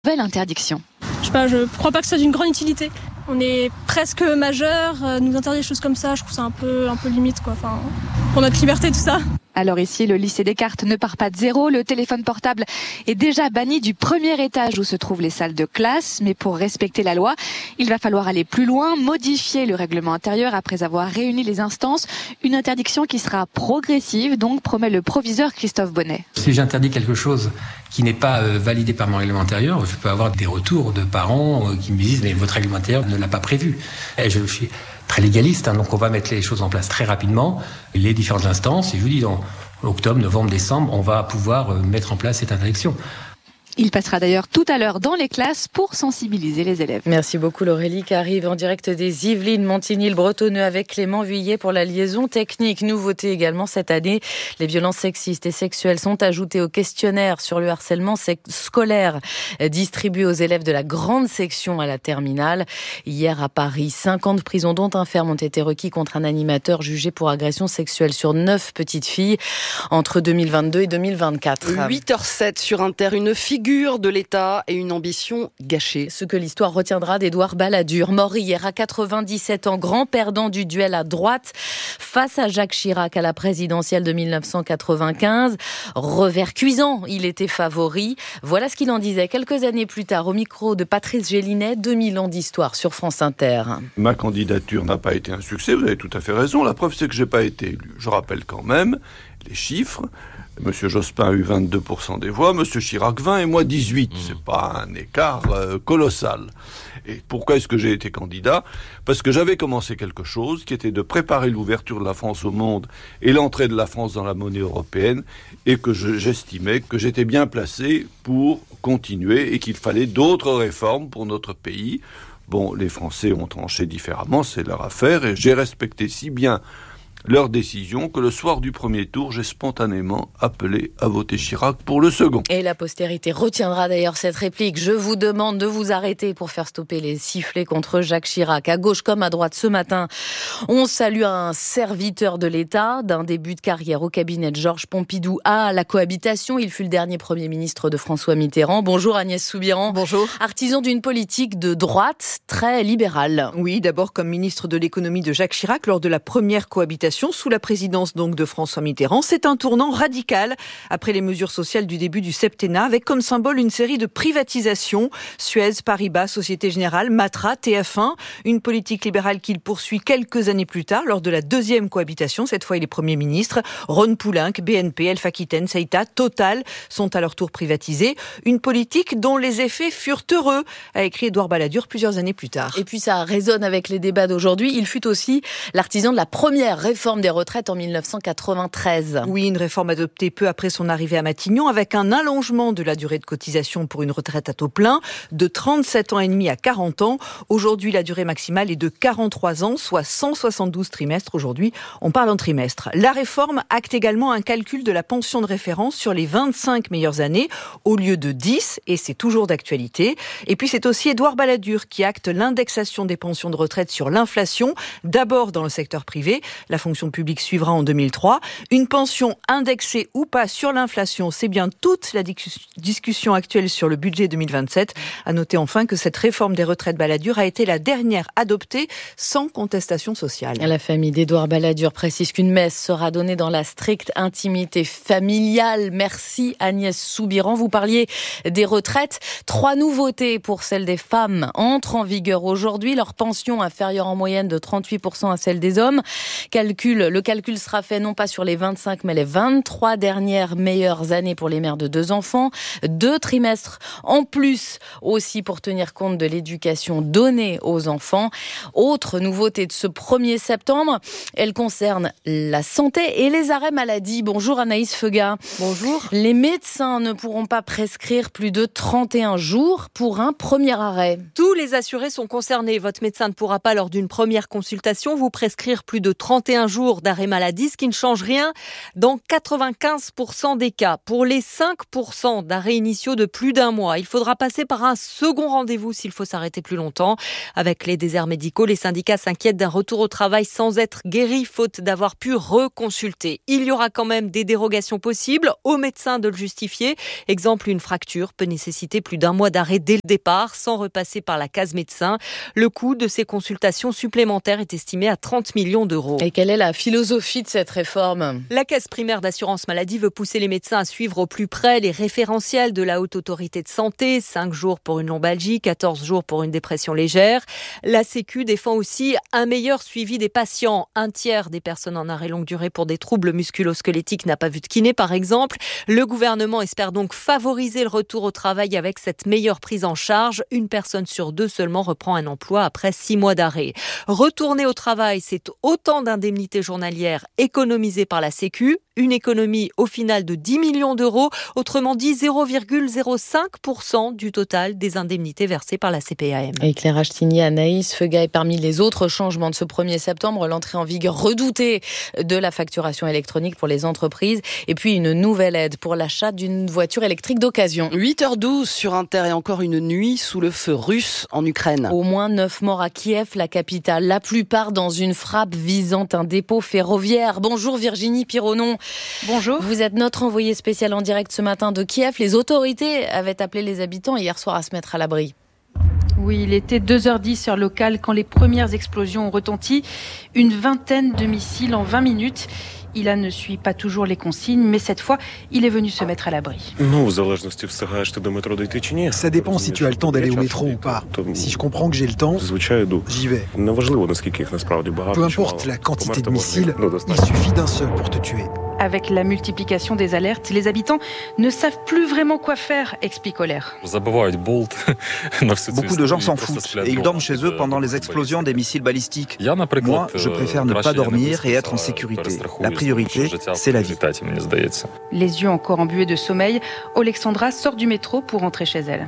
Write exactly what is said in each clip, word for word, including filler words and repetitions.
Nouvelle interdiction. Je sais pas, je crois pas que ça ait d'une grande utilité. On est presque majeur, euh, nous interdire des choses comme ça, je trouve ça un peu, un peu limite, quoi. Enfin, pour notre liberté, tout ça. Alors ici, le lycée Descartes ne part pas de zéro. Le téléphone portable est déjà banni du premier étage où se trouvent les salles de classe. Mais pour respecter la loi, il va falloir aller plus loin, modifier le règlement intérieur après avoir réuni les instances. Une interdiction qui sera progressive, donc promet le proviseur Christophe Bonnet. Si j'interdis quelque chose qui n'est pas euh, validé par mon règlement intérieur, je peux avoir des retours de parents euh, qui me disent « mais votre règlement intérieur ne l'a pas prévu ». Et je suis très légaliste, hein, donc on va mettre les choses en place très rapidement, les différentes instances, et je vous dis, dans octobre, novembre, décembre, on va pouvoir euh, mettre en place cette interdiction. Il passera d'ailleurs tout à l'heure dans les classes pour sensibiliser les élèves. Merci beaucoup Laurélie qui arrive en direct des Yvelines, Montigny-le-Bretonneux avec Clément Vuillet pour la liaison technique. Nouveauté également cette année, les violences sexistes et sexuelles sont ajoutées au questionnaire sur le harcèlement scolaire distribué aux élèves de la grande section à la terminale. Hier à Paris, cinquante prisons dont un ferme ont été requis contre un animateur jugé pour agression sexuelle sur neuf petites filles entre deux mille vingt-deux et deux mille vingt-quatre. huit heures sept sur Inter, une figure de l'État et une ambition gâchée. Ce que l'histoire retiendra d'Édouard Balladur, mort hier à quatre-vingt-dix-sept ans, grand perdant du duel à droite face à Jacques Chirac à la présidentielle de mille neuf cent quatre-vingt-quinze. Revers cuisant, il était favori. Voilà ce qu'il en disait quelques années plus tard au micro de Patrice Gélinet, deux mille ans d'histoire sur France Inter. Ma candidature n'a pas été un succès, vous avez tout à fait raison. La preuve, c'est que je n'ai pas été élu. Je rappelle quand même les chiffres. Monsieur Jospin a eu vingt-deux pour cent des voix, Monsieur Chirac vingt et moi dix-huit. Mmh. C'est pas un écart euh, colossal. Et pourquoi est-ce que j'ai été candidat ? Parce que j'avais commencé quelque chose qui était de préparer l'ouverture de la France au monde et l'entrée de la France dans la monnaie européenne et que je, j'estimais que j'étais bien placé pour continuer et qu'il fallait d'autres réformes pour notre pays. Bon, les Français ont tranché différemment, c'est leur affaire et j'ai respecté si bien leur décision que le soir du premier tour, j'ai spontanément appelé à voter Chirac pour le second. Et la postérité retiendra d'ailleurs cette réplique. Je vous demande de vous arrêter pour faire stopper les sifflets contre Jacques Chirac. À gauche comme à droite ce matin, on salue un serviteur de l'État d'un début de carrière au cabinet de Georges Pompidou à la cohabitation. Il fut le dernier Premier ministre de François Mitterrand. Bonjour Agnès Soubiran. Bonjour. Artisan d'une politique de droite très libérale. Oui, d'abord comme ministre de l'économie de Jacques Chirac lors de la première cohabitation sous la présidence donc de François Mitterrand. C'est un tournant radical après les mesures sociales du début du septennat avec comme symbole une série de privatisations. Suez, Paribas, Société Générale, Matra, T F un. Une politique libérale qu'il poursuit quelques années plus tard lors de la deuxième cohabitation. Cette fois, il est Premier ministre. Ron Poulenc, B N P, Elf Aquitaine, Ceita, Total sont à leur tour privatisés. Une politique dont les effets furent heureux, a écrit Édouard Balladur plusieurs années plus tard. Et puis ça résonne avec les débats d'aujourd'hui. Il fut aussi l'artisan de la première réforme Réforme des retraites en mille neuf cent quatre-vingt-treize. Oui, une réforme adoptée peu après son arrivée à Matignon avec un allongement de la durée de cotisation pour une retraite à taux plein de trente-sept ans et demi à quarante ans. Aujourd'hui, la durée maximale est de quarante-trois ans, soit cent soixante-douze trimestres. Aujourd'hui, on parle en trimestre. La réforme acte également un calcul de la pension de référence sur les vingt-cinq meilleures années au lieu de dix, et c'est toujours d'actualité. Et puis c'est aussi Édouard Balladur qui acte l'indexation des pensions de retraite sur l'inflation, d'abord dans le secteur privé. La fonction publique suivra en deux mille trois. Une pension indexée ou pas sur l'inflation, c'est bien toute la discussion actuelle sur le budget deux mille vingt-sept. À noter enfin que cette réforme des retraites Balladur a été la dernière adoptée sans contestation sociale. La famille d'Édouard Balladur précise qu'une messe sera donnée dans la stricte intimité familiale. Merci Agnès Soubiran. Vous parliez des retraites. Trois nouveautés pour celles des femmes entrent en vigueur aujourd'hui. Leur pension inférieure en moyenne de trente-huit pour cent à celle des hommes. Calcul, le calcul sera fait non pas sur les vingt-cinq mais les vingt-trois dernières meilleures années pour les mères de deux enfants. Deux trimestres en plus aussi pour tenir compte de l'éducation donnée aux enfants. Autre nouveauté de ce premier septembre, elle concerne la santé et les arrêts maladie. Bonjour Anaïs Feuga. Bonjour. Les médecins ne pourront pas prescrire plus de trente et un jours pour un premier arrêt. Tous les assurés sont concernés. Votre médecin ne pourra pas lors d'une première consultation vous prescrire plus de trente et un jours jours d'arrêt maladie, ce qui ne change rien dans quatre-vingt-quinze pour cent des cas. Pour les cinq pour cent d'arrêts initiaux de plus d'un mois, il faudra passer par un second rendez-vous s'il faut s'arrêter plus longtemps. Avec les déserts médicaux, les syndicats s'inquiètent d'un retour au travail sans être guéri, faute d'avoir pu reconsulter. Il y aura quand même des dérogations possibles, aux médecins de le justifier. Exemple, une fracture peut nécessiter plus d'un mois d'arrêt dès le départ, sans repasser par la case médecin. Le coût de ces consultations supplémentaires est estimé à trente millions d'euros. Et quelle est la philosophie de cette réforme ? La Caisse primaire d'assurance maladie veut pousser les médecins à suivre au plus près les référentiels de la Haute Autorité de Santé. cinq jours pour une lombalgie, quatorze jours pour une dépression légère. La Sécu défend aussi un meilleur suivi des patients. Un tiers des personnes en arrêt longue durée pour des troubles musculo-squelettiques n'a pas vu de kiné, par exemple. Le gouvernement espère donc favoriser le retour au travail avec cette meilleure prise en charge. Une personne sur deux seulement reprend un emploi après six mois d'arrêt. Retourner au travail, c'est autant d'indemnités journalières économisées par la Sécu. Une économie au final de dix millions d'euros, autrement dit zéro virgule zéro cinq pour cent du total des indemnités versées par la C P A M. Éclairage signé Anaïs Feugaille. Parmi les autres changements de ce premier septembre, l'entrée en vigueur redoutée de la facturation électronique pour les entreprises et puis une nouvelle aide pour l'achat d'une voiture électrique d'occasion. huit heures douze sur Inter et encore une nuit sous le feu russe en Ukraine. Au moins neuf morts à Kiev, la capitale, la plupart dans une frappe visant un dépôt ferroviaire. Bonjour Virginie Pironon. Bonjour. Vous êtes notre envoyée spéciale en direct ce matin de Kiev. Les autorités avaient appelé les habitants hier soir à se mettre à l'abri. Oui, il était deux heures dix heure locale quand les premières explosions ont retenti. Une vingtaine de missiles en vingt minutes. Ilan ne suit pas toujours les consignes, mais cette fois, il est venu se mettre à l'abri. Ça dépend si tu as le temps d'aller au métro ou pas. Si je comprends que j'ai le temps, j'y vais. Peu importe la quantité de missiles, il suffit d'un seul pour te tuer. Avec la multiplication des alertes, les habitants ne savent plus vraiment quoi faire, explique Olaire. Beaucoup de gens s'en foutent et ils dorment chez eux pendant les explosions des missiles balistiques. Moi, je préfère ne pas dormir et être en sécurité. La priorité, c'est la vie. Les yeux encore embués de sommeil, Alexandra sort du métro pour rentrer chez elle.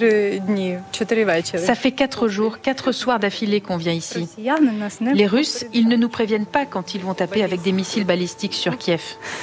Ça fait quatre jours, quatre soirs d'affilée qu'on vient ici. Les Russes, ils ne nous préviennent pas quand ils vont taper avec des missiles balistiques sur Kiev.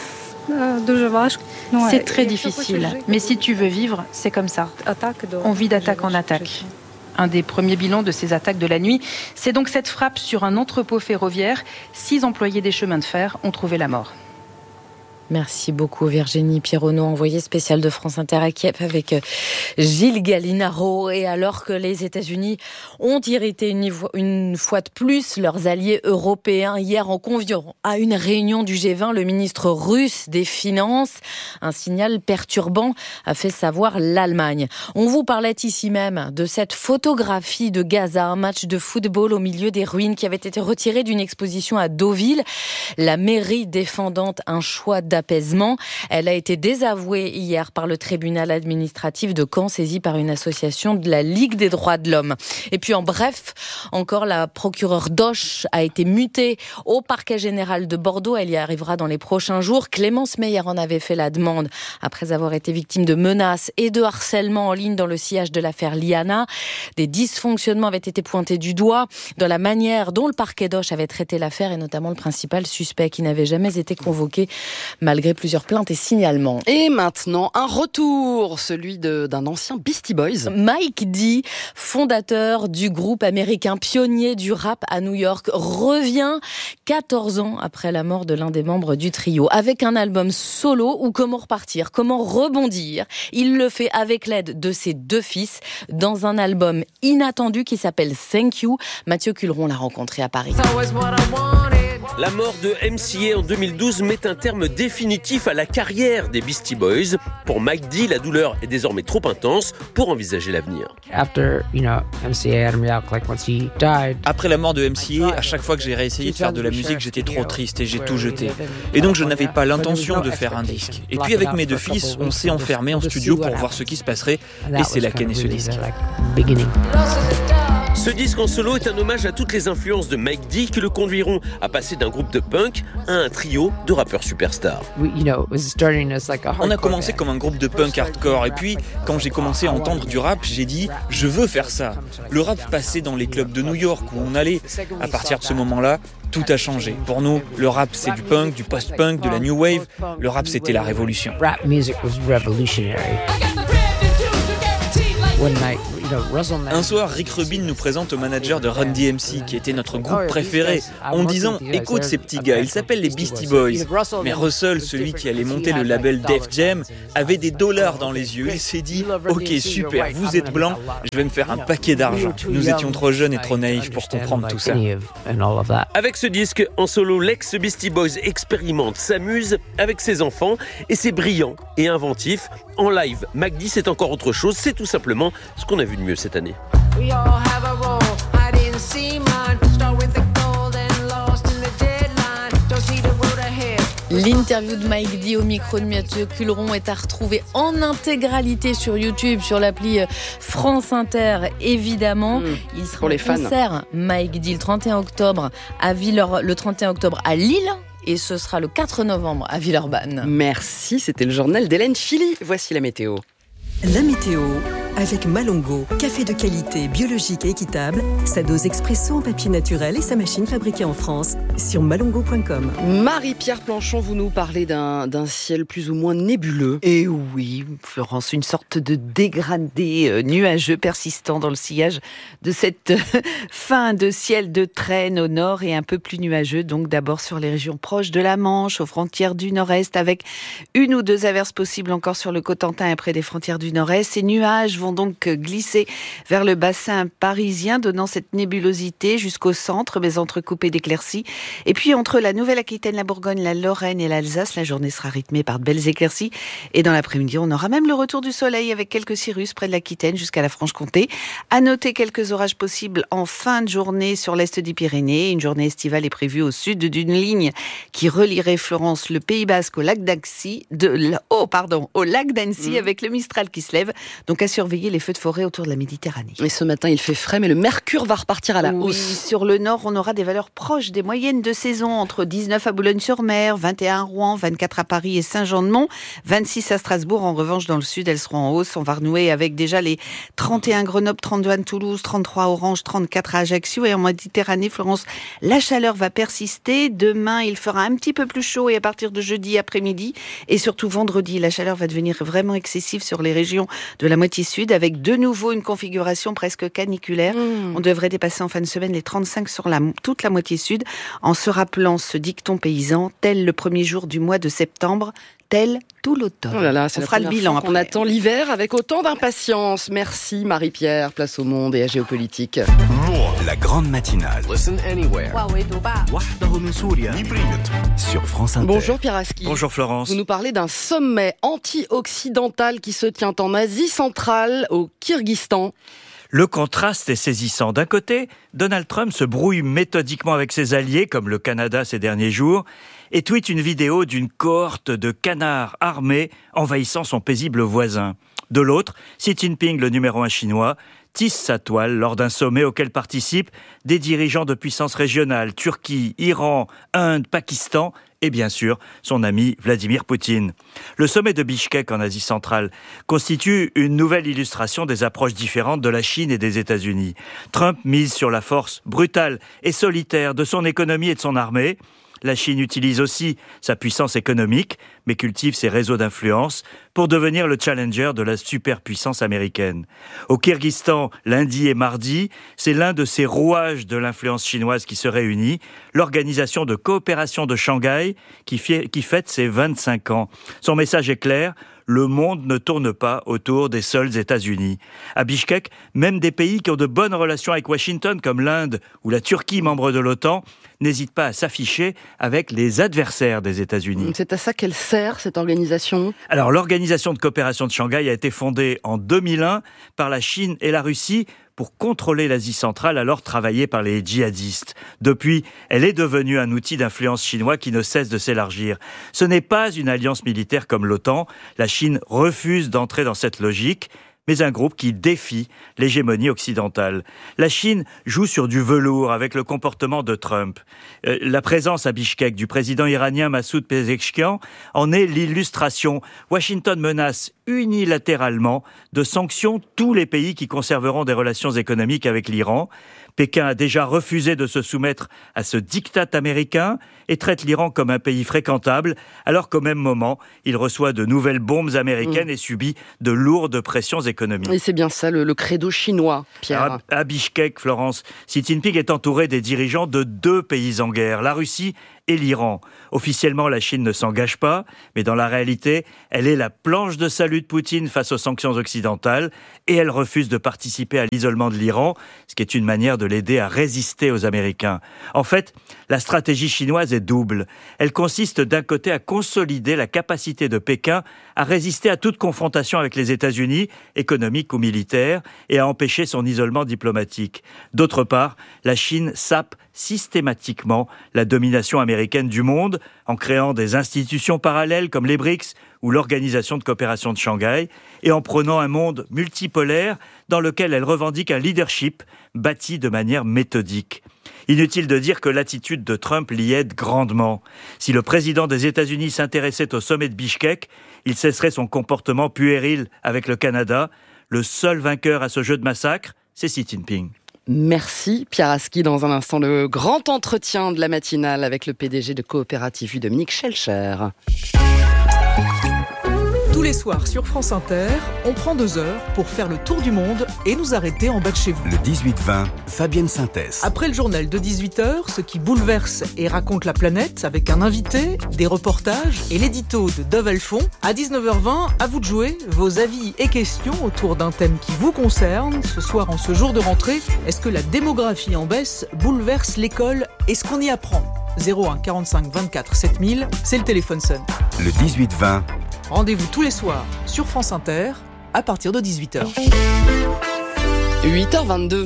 C'est très difficile, mais si tu veux vivre, c'est comme ça. On vit d'attaque en attaque. Un des premiers bilans de ces attaques de la nuit, c'est donc cette frappe sur un entrepôt ferroviaire. Six employés des chemins de fer ont trouvé la mort. Merci beaucoup Virginie Pironon, envoyée spéciale de France Inter à Kiev avec Gilles Gallinaro. Et alors que les États-Unis ont irrité une, une fois de plus leurs alliés européens hier en conviant à une réunion du G vingt le ministre russe des Finances, un signal perturbant a fait savoir l'Allemagne. On vous parlait ici même de cette photographie de Gaza, un match de football au milieu des ruines qui avait été retiré d'une exposition à Deauville. La mairie défendant un choix d'apaisement. Elle a été désavouée hier par le tribunal administratif de Caen, saisi par une association de la Ligue des droits de l'homme. Et puis en bref, encore la procureure Dosch a été mutée au parquet général de Bordeaux. Elle y arrivera dans les prochains jours. Clémence Meyer en avait fait la demande après avoir été victime de menaces et de harcèlement en ligne dans le sillage de l'affaire Liana. Des dysfonctionnements avaient été pointés du doigt dans la manière dont le parquet Dosch avait traité l'affaire et notamment le principal suspect qui n'avait jamais été convoqué malgré plusieurs plaintes et signalements. Et maintenant, un retour, celui de, d'un ancien Beastie Boys. Mike D, fondateur du groupe américain pionnier du rap à New York, revient quatorze ans après la mort de l'un des membres du trio, avec un album solo ou comment repartir, comment rebondir. Il le fait avec l'aide de ses deux fils dans un album inattendu qui s'appelle Thank You. Mathieu Culeron l'a rencontré à Paris. La mort de M C A en deux mille douze met un terme définitif à la carrière des Beastie Boys. Pour Mike D, la douleur est désormais trop intense pour envisager l'avenir. Après la mort de M C A, à chaque fois que j'ai réessayé de faire de la musique, j'étais trop triste et j'ai tout jeté. Et donc je n'avais pas l'intention de faire un disque. Et puis avec mes deux fils, on s'est enfermés en studio pour voir ce qui se passerait. Et c'est là qu'est né ce disque. Ce disque en solo est un hommage à toutes les influences de Mike D qui le conduiront à passer d'un groupe de punk à un trio de rappeurs superstars. On a commencé comme un groupe de punk hardcore et puis quand j'ai commencé à entendre du rap, j'ai dit je veux faire ça. Le rap passait dans les clubs de New York où on allait. À partir de ce moment-là, tout a changé. Pour nous, le rap c'est du punk, du post-punk, de la new wave. Le rap c'était la révolution. Rap music was revolutionary. One night, you know, Russell Mann... Un soir, Rick Rubin nous présente au manager de Run D M C, qui était notre groupe préféré, en disant « Écoute ces petits gars, ils s'appellent les Beastie Boys ». Mais Russell, celui qui allait monter le label Def Jam, avait des dollars dans les yeux. Il s'est dit « Ok, super, vous êtes blanc, je vais me faire un paquet d'argent ». Nous étions trop jeunes et trop naïfs pour comprendre tout ça. Avec ce disque, en solo, l'ex-Beastie Boys expérimente, s'amuse avec ses enfants, et c'est brillant et inventif. En live, Mac D c'est encore autre chose, c'est tout simplement ce qu'on a vu de mieux cette année. L'interview de Mike D au micro de Mathieu Culeron est à retrouver en intégralité sur YouTube, sur l'appli France Inter, évidemment. Mmh, Il sera pour les en concert, fans. Mike D, le trente et un octobre à Villers, le trente et un octobre à Lille. Et ce sera le quatre novembre à Villeurbanne. Merci, c'était le journal d'Hélène Philly. Voici la météo. La météo avec Malongo, café de qualité, biologique et équitable, sa dose expresso en papier naturel et sa machine fabriquée en France sur malongo point com. Marie-Pierre Planchon, vous nous parlez d'un, d'un ciel plus ou moins nébuleux. Et oui, Florence, une sorte de dégradé euh, nuageux persistant dans le sillage de cette euh, fin de ciel de traîne au nord et un peu plus nuageux, donc d'abord sur les régions proches de la Manche, aux frontières du nord-est, avec une ou deux averses possibles encore sur le Cotentin et près des frontières du nord-est. Ces nuages vont donc glisser vers le bassin parisien, donnant cette nébulosité jusqu'au centre, mais entrecoupée d'éclaircies. Et puis entre la Nouvelle-Aquitaine, la Bourgogne, la Lorraine et l'Alsace, la journée sera rythmée par de belles éclaircies. Et dans l'après-midi, on aura même le retour du soleil avec quelques cirrus près de l'Aquitaine jusqu'à la Franche-Comté. À noter quelques orages possibles en fin de journée sur l'est des Pyrénées. Une journée estivale est prévue au sud d'une ligne qui relierait Florence, le Pays Basque, au lac d'Annecy, de, oh, pardon, au lac d'Annecy, mmh. avec le Mistral qui se lève. Donc à surveiller les feux de forêt autour de la Méditerranée. Et ce matin, il fait frais, mais le mercure va repartir à la oui, hausse. Sur le nord, on aura des valeurs proches des moyennes de saison, entre dix-neuf à Boulogne-sur-Mer, vingt et un à Rouen, vingt-quatre à Paris et Saint-Jean-de-Mont, vingt-six à Strasbourg. En revanche, dans le sud, elles seront en hausse. On va renouer avec déjà les trente et un Grenoble, trente-deux à Toulouse, trente-trois à Orange, trente-quatre à Ajaccio. Et en Méditerranée, Florence, la chaleur va persister. Demain, il fera un petit peu plus chaud et à partir de jeudi après-midi et surtout vendredi, la chaleur va devenir vraiment excessive sur les régions de la moitié sud, avec de nouveau une configuration presque caniculaire. Mmh. On devrait dépasser en fin de semaine les trente-cinq sur la, toute la moitié sud, en se rappelant ce dicton paysan, tel le premier jour du mois de septembre, tel tout l'automne. Oh là là, c'est on la fera le bilan après. On attend l'hiver avec autant d'impatience. Merci Marie-Pierre, place au monde et à géopolitique. La grande matinale. Listen anywhere. Sur France Inter. Bonjour Pierre Aski. Bonjour Florence. Vous nous parlez d'un sommet anti-occidental qui se tient en Asie centrale, au Kyrgyzstan. Le contraste est saisissant. D'un côté, Donald Trump se brouille méthodiquement avec ses alliés, comme le Canada ces derniers jours, et tweet une vidéo d'une cohorte de canards armés envahissant son paisible voisin. De l'autre, Xi Jinping, le numéro un chinois, tisse sa toile lors d'un sommet auquel participent des dirigeants de puissances régionales, Turquie, Iran, Inde, Pakistan et bien sûr son ami Vladimir Poutine. Le sommet de Bichkek en Asie centrale constitue une nouvelle illustration des approches différentes de la Chine et des États-Unis. Trump mise sur la force brutale et solitaire de son économie et de son armée. La Chine utilise aussi sa puissance économique, mais cultive ses réseaux d'influence pour devenir le challenger de la superpuissance américaine. Au Kyrgyzstan, lundi et mardi, c'est l'un de ces rouages de l'influence chinoise qui se réunit, l'Organisation de coopération de Shanghai, qui, fait, qui fête ses vingt-cinq ans. Son message est clair. Le monde ne tourne pas autour des seuls États-Unis. À Bichkek, même des pays qui ont de bonnes relations avec Washington, comme l'Inde ou la Turquie, membre de l'OTAN, n'hésitent pas à s'afficher avec les adversaires des États-Unis. C'est à ça qu'elle sert, cette organisation ? Alors, l'Organisation de coopération de Shanghai a été fondée en deux mille un par la Chine et la Russie pour contrôler l'Asie centrale, alors travaillée par les djihadistes. Depuis, elle est devenue un outil d'influence chinois qui ne cesse de s'élargir. Ce n'est pas une alliance militaire comme l'OTAN. La Chine refuse d'entrer dans cette logique, mais un groupe qui défie l'hégémonie occidentale. La Chine joue sur du velours avec le comportement de Trump. Euh, la présence à Bichkek du président iranien Massoud Pezeshkian en est l'illustration. Washington menace unilatéralement de sanctions tous les pays qui conserveront des relations économiques avec l'Iran. Pékin a déjà refusé de se soumettre à ce diktat américain et traite l'Iran comme un pays fréquentable, alors qu'au même moment, il reçoit de nouvelles bombes américaines mmh. et subit de lourdes pressions économiques. Et c'est bien ça, le, le credo chinois, Pierre. À, à Bishkek, Florence, Xi Jinping est entouré des dirigeants de deux pays en guerre, la Russie et l'Iran. Officiellement, la Chine ne s'engage pas, mais dans la réalité, elle est la planche de salut de Poutine face aux sanctions occidentales et elle refuse de participer à l'isolement de l'Iran, ce qui est une manière de l'aider à résister aux Américains. En fait, la stratégie chinoise est double. Elle consiste d'un côté à consolider la capacité de Pékin à résister à toute confrontation avec les États-Unis, économique ou militaire, et à empêcher son isolement diplomatique. D'autre part, la Chine sape systématiquement la domination américaine du monde en créant des institutions parallèles comme les B R I C S ou l'Organisation de coopération de Shanghai et en prenant un monde multipolaire dans lequel elle revendique un leadership bâti de manière méthodique. Inutile de dire que l'attitude de Trump l'y aide grandement. Si le président des États-Unis s'intéressait au sommet de Bishkek, il cesserait son comportement puéril avec le Canada. Le seul vainqueur à ce jeu de massacre, c'est Xi Jinping. Merci Pierre Aski. Dans un instant, le grand entretien de la matinale avec le P D G de Coopérative U, Dominique Schelcher. Tous les soirs sur France Inter, on prend deux heures pour faire le tour du monde et nous arrêter en bas de chez vous. Le dix-huit vingt, Fabienne Synthèse. Après le journal de dix-huit heures, ce qui bouleverse et raconte la planète avec un invité, des reportages et l'édito de Dove Alphon. À dix-neuf heures vingt, à vous de jouer vos avis et questions autour d'un thème qui vous concerne. Ce soir, en ce jour de rentrée, est-ce que la démographie en baisse bouleverse l'école et ce qu'on y apprend ? zéro un quarante-cinq vingt-quatre sept mille, c'est le téléphone sonne. Le dix-huit vingt. Rendez-vous tous les soirs sur France Inter à partir de dix-huit heures. huit heures vingt-deux.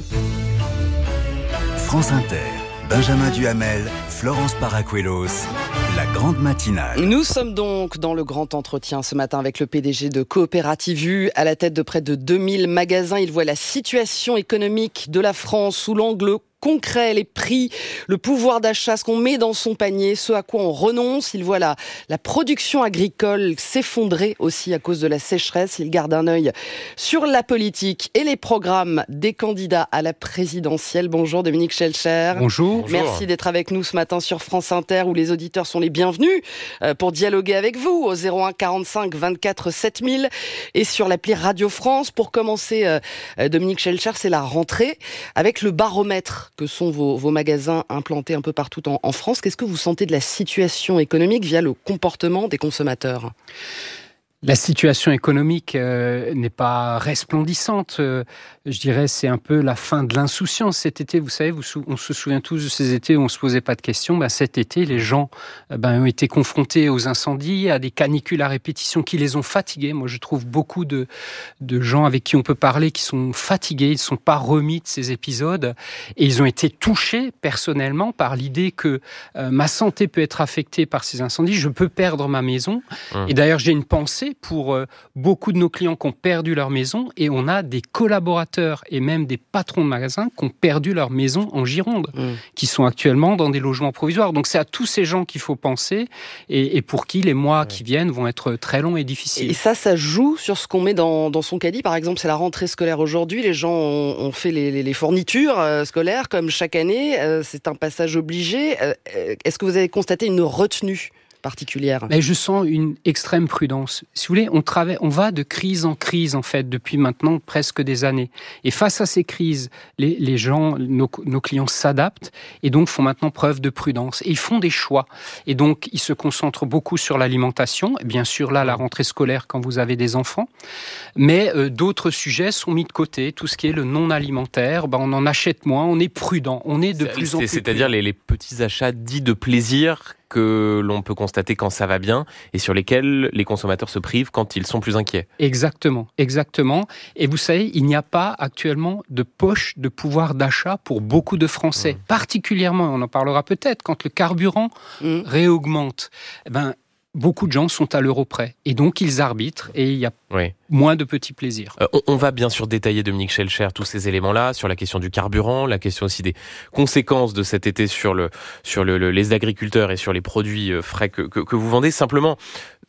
France Inter, Benjamin Duhamel, Florence Paracuelos, la grande matinale. Nous sommes donc dans le grand entretien ce matin avec le P D G de Coopérative U. À la tête de près de deux mille magasins, il voit la situation économique de la France sous l'angle concret, les prix, le pouvoir d'achat, ce qu'on met dans son panier, ce à quoi on renonce. Il voit la, la production agricole s'effondrer aussi à cause de la sécheresse. Il garde un œil sur la politique et les programmes des candidats à la présidentielle. Bonjour Dominique Schelcher. Bonjour. Merci d'être avec nous ce matin sur France Inter où les auditeurs sont les bienvenus pour dialoguer avec vous au zéro un quarante-cinq vingt-quatre sept mille et sur l'appli Radio France. Pour commencer, Dominique Schelcher, c'est la rentrée avec le baromètre que sont vos, vos magasins implantés un peu partout en, en France. Qu'est-ce que vous sentez de la situation économique via le comportement des consommateurs ? La situation économique euh, n'est pas resplendissante. Euh, je dirais c'est un peu la fin de l'insouciance cet été. Vous savez, vous, on se souvient tous de ces étés où on se posait pas de questions. Ben, cet été, les gens ben, ont été confrontés aux incendies, à des canicules à répétition qui les ont fatigués. Moi, je trouve beaucoup de, de gens avec qui on peut parler qui sont fatigués. Ils ne sont pas remis de ces épisodes. Et ils ont été touchés personnellement par l'idée que euh, ma santé peut être affectée par ces incendies. Je peux perdre ma maison. Mmh. Et d'ailleurs, j'ai une pensée pour euh, beaucoup de nos clients qui ont perdu leur maison et on a des collaborateurs et même des patrons de magasins qui ont perdu leur maison en Gironde, mmh. qui sont actuellement dans des logements provisoires. Donc c'est à tous ces gens qu'il faut penser et, et pour qui les mois mmh. qui viennent vont être très longs et difficiles. Et ça, ça joue sur ce qu'on met dans, dans son caddie. Par exemple, c'est la rentrée scolaire aujourd'hui. Les gens ont, ont fait les, les, les fournitures euh, scolaires comme chaque année. Euh, c'est un passage obligé. Euh, est-ce que vous avez constaté une retenue particulière? Mais je sens une extrême prudence. Si vous voulez, on travaille, on va de crise en crise en fait depuis maintenant presque des années. Et face à ces crises, les, les gens, nos, nos clients s'adaptent et donc font maintenant preuve de prudence. Et ils font des choix. Et donc ils se concentrent beaucoup sur l'alimentation. Bien sûr là, la rentrée scolaire quand vous avez des enfants. Mais euh, d'autres sujets sont mis de côté. Tout ce qui est le non alimentaire, ben on en achète moins. On est prudent. On est de c'est, plus en plus. C'est-à-dire les, les petits achats dits de plaisir que l'on peut constater quand ça va bien et sur lesquels les consommateurs se privent quand ils sont plus inquiets. Exactement, exactement. Et vous savez, il n'y a pas actuellement de poche de pouvoir d'achat pour beaucoup de Français. Mmh. Particulièrement, on en parlera peut-être, quand le carburant mmh. réaugmente. Eh ben, beaucoup de gens sont à l'euro près. Et donc, ils arbitrent et il y a oui. moins de petits plaisirs. Euh, on, on va bien sûr détailler, Dominique Schelcher, tous ces éléments-là, sur la question du carburant, la question aussi des conséquences de cet été sur, le, sur le, le, les agriculteurs et sur les produits frais que, que, que vous vendez. Simplement,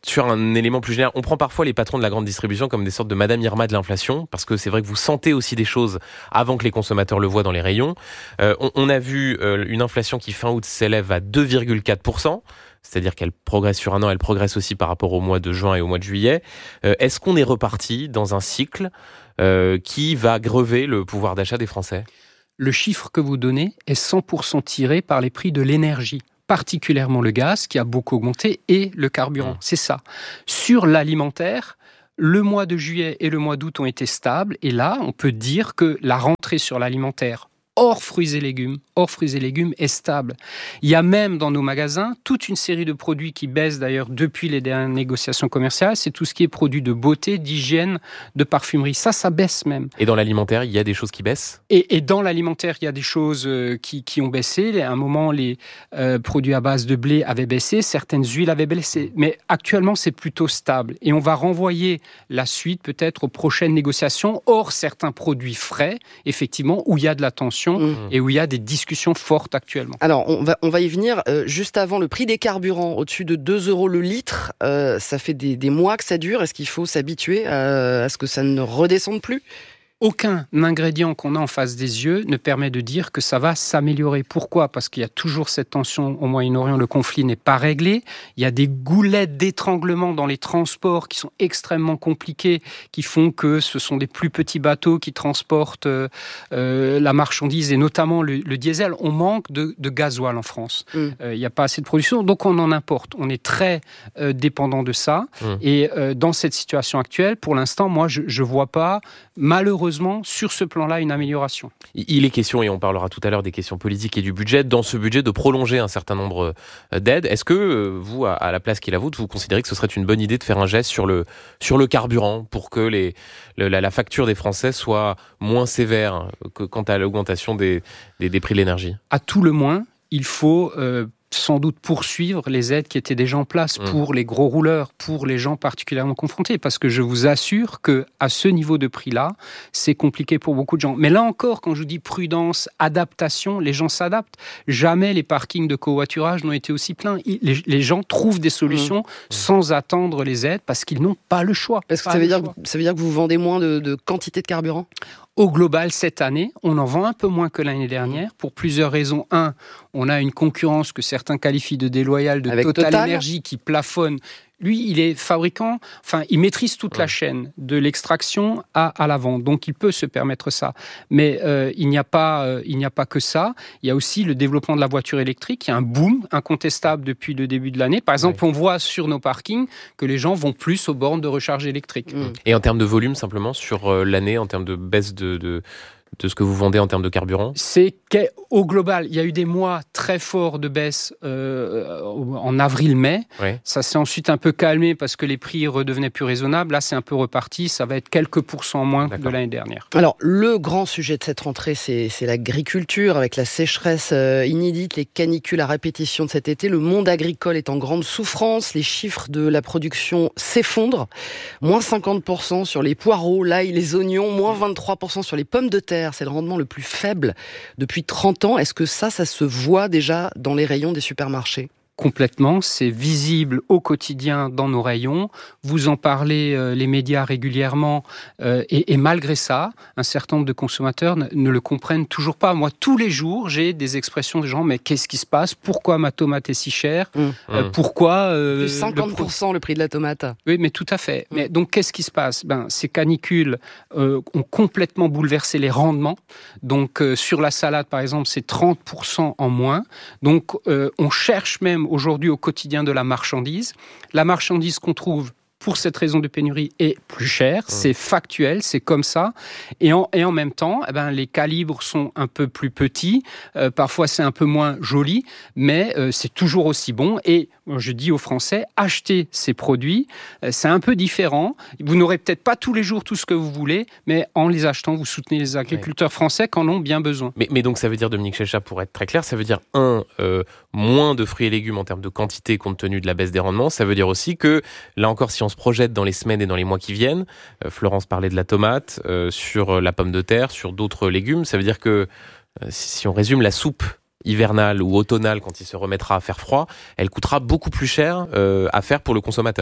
sur un élément plus général, on prend parfois les patrons de la grande distribution comme des sortes de Madame Irma de l'inflation, parce que c'est vrai que vous sentez aussi des choses avant que les consommateurs le voient dans les rayons. Euh, on, on a vu euh, une inflation qui fin août s'élève à deux virgule quatre pour cent. C'est-à-dire qu'elle progresse sur un an, elle progresse aussi par rapport au mois de juin et au mois de juillet. Euh, est-ce qu'on est reparti dans un cycle euh, qui va grever le pouvoir d'achat des Français ? Le chiffre que vous donnez est cent pour cent tiré par les prix de l'énergie, particulièrement le gaz qui a beaucoup augmenté et le carburant. Mmh. C'est ça. Sur l'alimentaire, le mois de juillet et le mois d'août ont été stables et là, on peut dire que la rentrée sur l'alimentaire hors fruits et légumes, hors fruits et légumes est stable. Il y a même dans nos magasins toute une série de produits qui baissent d'ailleurs depuis les dernières négociations commerciales. C'est tout ce qui est produits de beauté, d'hygiène, de parfumerie. Ça, ça baisse même. Et dans l'alimentaire, il y a des choses qui baissent ? Et, et dans l'alimentaire, il y a des choses euh, qui, qui ont baissé. À un moment, les euh, produits à base de blé avaient baissé, certaines huiles avaient baissé. Mais actuellement, c'est plutôt stable. Et on va renvoyer la suite peut-être aux prochaines négociations, hors certains produits frais, effectivement, où il y a de la tension. Mmh. Et où il y a des discussions fortes actuellement. Alors, on va, on va y venir. Euh, juste avant, le prix des carburants, au-dessus de deux euros le litre, euh, ça fait des, des mois que ça dure. Est-ce qu'il faut s'habituer à, à ce que ça ne redescende plus ? Aucun ingrédient qu'on a en face des yeux ne permet de dire que ça va s'améliorer. Pourquoi ? Parce qu'il y a toujours cette tension au Moyen-Orient, le conflit n'est pas réglé. Il y a des goulettes d'étranglement dans les transports qui sont extrêmement compliqués, qui font que ce sont des plus petits bateaux qui transportent euh, euh, la marchandise et notamment le, le diesel. On manque de, de gasoil en France. Mm. Euh, il n'y a pas assez de production, donc on en importe. On est très euh, dépendant de ça. Mm. Et euh, dans cette situation actuelle, pour l'instant, moi, je ne vois pas, malheureusement, sur ce plan-là, une amélioration. Il est question, et on parlera tout à l'heure des questions politiques et du budget, dans ce budget de prolonger un certain nombre d'aides. Est-ce que vous, à la place qui est la vôtre, vous considérez que ce serait une bonne idée de faire un geste sur le, sur le carburant pour que les, le, la, la facture des Français soit moins sévère que quant à l'augmentation des, des, des prix de l'énergie ? À tout le moins, il faut... Euh, sans doute poursuivre les aides qui étaient déjà en place pour les gros rouleurs, pour les gens particulièrement confrontés, parce que je vous assure que à ce niveau de prix-là, c'est compliqué pour beaucoup de gens. Mais là encore, quand je vous dis prudence, adaptation, les gens s'adaptent. Jamais les parkings de covoiturage n'ont été aussi pleins. Les, les gens trouvent des solutions mmh. sans attendre les aides parce qu'ils n'ont pas le choix. Est-ce que ça veut, dire, ça veut dire que vous vendez moins de, de quantité de carburant ? Au global, cette année, on en vend un peu moins que l'année dernière pour plusieurs raisons. Un, on a une concurrence que certains qualifient de déloyale de Total, Total Energy qui plafonne. Lui, il est fabricant, enfin, il maîtrise toute ouais. la chaîne, de l'extraction à, à la vente. Donc, il peut se permettre ça. Mais euh, il n'y a pas, euh, il n'y a pas que ça. Il y a aussi le développement de la voiture électrique. Il y a un boom incontestable depuis le début de l'année. Par exemple, ouais. on voit sur nos parkings que les gens vont plus aux bornes de recharge électrique. Mmh. Et en termes de volume, simplement, sur euh, l'année, en termes de baisse de... de... de ce que vous vendez en termes de carburant ? C'est qu'au global, il y a eu des mois très forts de baisse euh, en avril-mai. Ouais. Ça s'est ensuite un peu calmé parce que les prix redevenaient plus raisonnables. Là, c'est un peu reparti. Ça va être quelques pourcents moins D'accord. de l'année dernière. Alors, le grand sujet de cette rentrée, c'est, c'est l'agriculture. Avec la sécheresse euh, inédite, les canicules à répétition de cet été, le monde agricole est en grande souffrance. Les chiffres de la production s'effondrent. moins cinquante pour cent sur les poireaux, l'ail, les oignons. moins vingt-trois pour cent sur les pommes de terre. C'est le rendement le plus faible depuis trente ans. Est-ce que ça, ça se voit déjà dans les rayons des supermarchés ? Complètement, c'est visible au quotidien dans nos rayons. Vous en parlez, euh, les médias régulièrement, euh, et, et malgré ça, un certain nombre de consommateurs ne, ne le comprennent toujours pas. Moi, tous les jours, j'ai des expressions de gens, mais qu'est-ce qui se passe ? Pourquoi ma tomate est si chère ? mmh. euh, Pourquoi euh, Plus cinquante pour cent le, pro... le prix de la tomate. Oui, mais tout à fait. Mmh. Mais donc, qu'est-ce qui se passe ? Ben, ces canicules euh, ont complètement bouleversé les rendements. Donc, euh, sur la salade, par exemple, c'est trente pour cent en moins. Donc, euh, on cherche même aujourd'hui au quotidien de la marchandise. La marchandise qu'on trouve pour cette raison de pénurie est plus chère, mmh. c'est factuel, c'est comme ça. Et en, et en même temps, eh ben, les calibres sont un peu plus petits, euh, parfois c'est un peu moins joli, mais euh, c'est toujours aussi bon. Et je dis aux Français, achetez ces produits, euh, c'est un peu différent. Vous n'aurez peut-être pas tous les jours tout ce que vous voulez, mais en les achetant, vous soutenez les agriculteurs ouais. français qui en ont bien besoin. Mais, mais donc ça veut dire, Dominique Chéchat, pour être très clair, ça veut dire, un, euh, moins de fruits et légumes en termes de quantité compte tenu de la baisse des rendements. Ça veut dire aussi que, là encore, si on se projette dans les semaines et dans les mois qui viennent, euh, Florence parlait de la tomate, euh, sur la pomme de terre, sur d'autres légumes, ça veut dire que, euh, si on résume, la soupe hivernale ou automnale, quand il se remettra à faire froid, elle coûtera beaucoup plus cher euh, à faire pour le consommateur.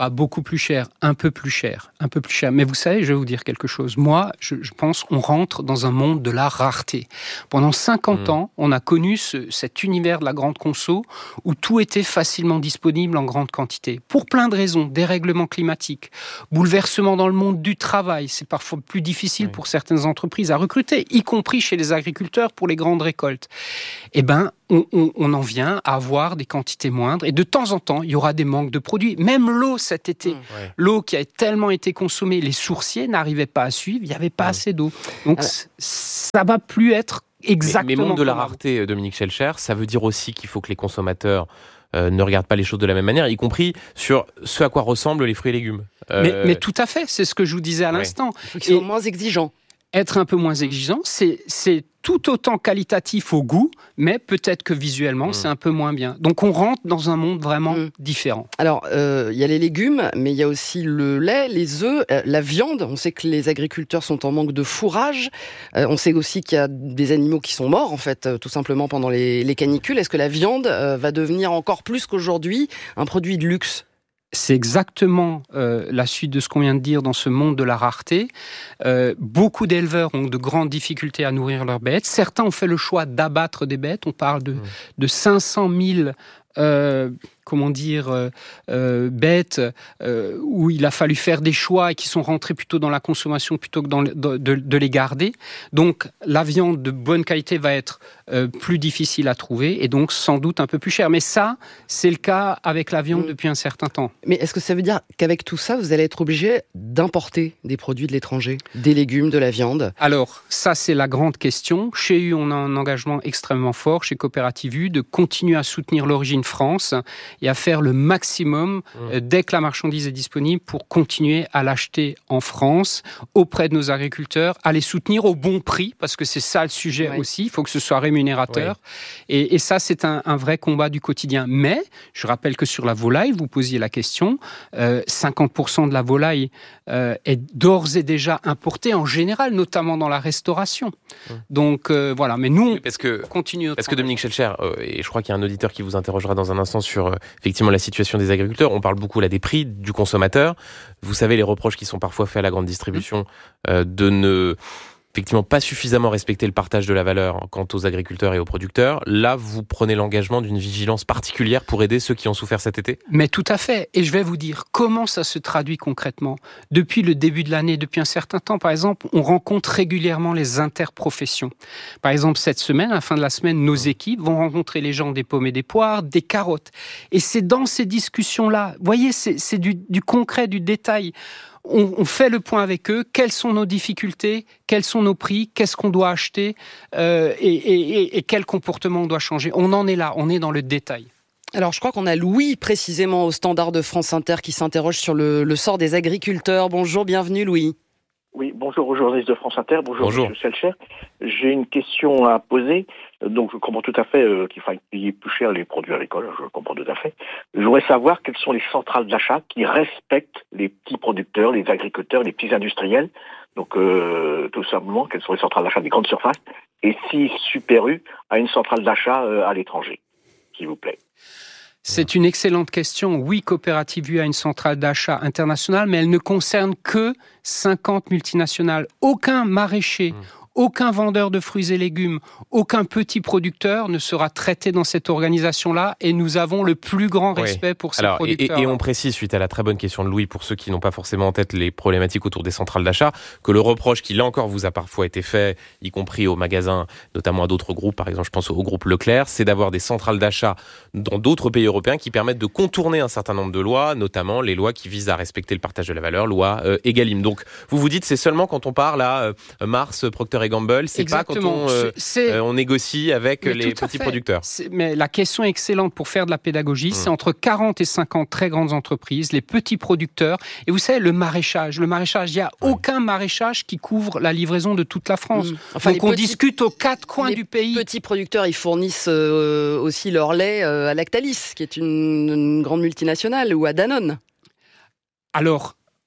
Pas beaucoup plus cher, un peu plus cher, un peu plus cher. Mais vous savez, je vais vous dire quelque chose. Moi, je, je pense qu'on rentre dans un monde de la rareté. Pendant cinquante mmh. ans, on a connu ce, cet univers de la grande conso où tout était facilement disponible en grande quantité. Pour plein de raisons, dérèglements climatiques, bouleversements dans le monde du travail. C'est parfois plus difficile oui. pour certaines entreprises à recruter, y compris chez les agriculteurs pour les grandes récoltes. Eh ben, on, on, on en vient à avoir des quantités moindres et de temps en temps, il y aura des manques de produits. Même l'eau cet été, mmh. ouais. l'eau qui a tellement été consommée, les sourciers n'arrivaient pas à suivre, il n'y avait pas mmh. assez d'eau. Donc Alors, ça va plus être exactement... Mais, mais monde de la rareté, Dominique Schelcher, ça veut dire aussi qu'il faut que les consommateurs euh, ne regardent pas les choses de la même manière, y compris sur ce à quoi ressemblent les fruits et légumes. Euh... Mais, mais tout à fait, c'est ce que je vous disais à l'instant. Ouais. Il faut qu'ils soient moins exigeants. Être un peu moins exigeant, c'est, c'est tout autant qualitatif au goût, mais peut-être que visuellement, mmh. c'est un peu moins bien. Donc on rentre dans un monde vraiment mmh. différent. Alors, il euh, y a les légumes, mais il y a aussi le lait, les œufs, euh, la viande. On sait que les agriculteurs sont en manque de fourrage. Euh, on sait aussi qu'il y a des animaux qui sont morts, en fait, euh, tout simplement pendant les, les canicules. Est-ce que la viande euh, va devenir encore plus qu'aujourd'hui un produit de luxe ? C'est exactement euh, la suite de ce qu'on vient de dire dans ce monde de la rareté. Euh, beaucoup d'éleveurs ont de grandes difficultés à nourrir leurs bêtes. Certains ont fait le choix d'abattre des bêtes. On parle de, mmh. de cinq cent mille euh, comment dire, euh, euh, bêtes euh, où il a fallu faire des choix et qui sont rentrés plutôt dans la consommation plutôt que dans le, de, de, de les garder. Donc la viande de bonne qualité va être euh, plus difficile à trouver et donc sans doute un peu plus chère. Mais ça, c'est le cas avec la viande mmh. depuis un certain temps. Mais est-ce que ça veut dire qu'avec tout ça, vous allez être obligé d'importer des produits de l'étranger, des légumes, de la viande ? Alors, ça, c'est la grande question. Chez U, on a un engagement extrêmement fort, chez Coopérative U, de continuer à soutenir l'origine France et à faire le maximum mmh. euh, dès que la marchandise est disponible pour continuer à l'acheter en France auprès de nos agriculteurs, à les soutenir au bon prix, parce que c'est ça le sujet ouais. aussi, il faut que ce soit rémunérateur. Ouais. Et, et ça, c'est un, un vrai combat du quotidien. Mais, je rappelle que sur la volaille, vous posiez la question, euh, cinquante pour cent de la volaille euh, est d'ores et déjà importée en général, notamment dans la restauration. Mmh. Donc euh, voilà, mais nous, parce que, on continue. Parce que Dominique Schelcher, euh, et je crois qu'il y a un auditeur qui vous interrogera dans un instant sur euh, effectivement la situation des agriculteurs. On parle beaucoup là des prix du consommateur. Vous savez les reproches qui sont parfois faits à la grande distribution euh, de ne effectivement pas suffisamment respecter le partage de la valeur quant aux agriculteurs et aux producteurs. Là, vous prenez l'engagement d'une vigilance particulière pour aider ceux qui ont souffert cet été ? Mais tout à fait. Et je vais vous dire comment ça se traduit concrètement. Depuis le début de l'année, depuis un certain temps, par exemple, on rencontre régulièrement les interprofessions. Par exemple, cette semaine, à la fin de la semaine, nos équipes vont rencontrer les gens des pommes et des poires, des carottes. Et c'est dans ces discussions-là, vous voyez, c'est, c'est du, du concret, du détail. On, on fait le point avec eux, quelles sont nos difficultés, quels sont nos prix, qu'est-ce qu'on doit acheter euh, et, et, et quel comportement on doit changer. On en est là, on est dans le détail. Alors je crois qu'on a Louis précisément au standard de France Inter qui s'interroge sur le, le sort des agriculteurs. Bonjour, bienvenue Louis. Oui, bonjour aux journalistes de France Inter, bonjour, bonjour. Monsieur Schelcher. J'ai une question à poser. Donc je comprends tout à fait euh, qu'il faille payer plus cher les produits agricoles, je comprends tout à fait. Je voudrais savoir quelles sont les centrales d'achat qui respectent les petits producteurs, les agriculteurs, les petits industriels. Donc euh, tout simplement, quelles sont les centrales d'achat des grandes surfaces et si Super U a une centrale d'achat euh, à l'étranger, s'il vous plaît. C'est une excellente question. Oui, Coopérative U a une centrale d'achat internationale, mais elle ne concerne que cinquante multinationales. Aucun maraîcher, mmh. aucun vendeur de fruits et légumes, aucun petit producteur ne sera traité dans cette organisation-là et nous avons le plus grand respect oui. pour ces Alors, producteurs. Et, et on précise, suite à la très bonne question de Louis, pour ceux qui n'ont pas forcément en tête les problématiques autour des centrales d'achat, que le reproche qui, là encore, vous a parfois été fait, y compris aux magasins, notamment à d'autres groupes, par exemple, je pense au groupe Leclerc, c'est d'avoir des centrales d'achat dans d'autres pays européens qui permettent de contourner un certain nombre de lois, notamment les lois qui visent à respecter le partage de la valeur, loi euh, Egalim. Donc, vous vous dites, c'est seulement quand on parle à euh, Mars, Procter et Gamble, c'est Exactement. pas quand on, euh, euh, on négocie avec mais les petits producteurs. C'est, mais la question est excellente pour faire de la pédagogie. Mmh. C'est entre quarante et cinquante très grandes entreprises, les petits producteurs. Et vous savez, le maraîchage. Le maraîchage, il n'y a ouais. aucun maraîchage qui couvre la livraison de toute la France. Mmh. Enfin, Donc on petits, discute aux quatre coins du pays. Les petits producteurs, ils fournissent euh, aussi leur lait euh, à Lactalis, qui est une, une grande multinationale, ou à Danone. Alors...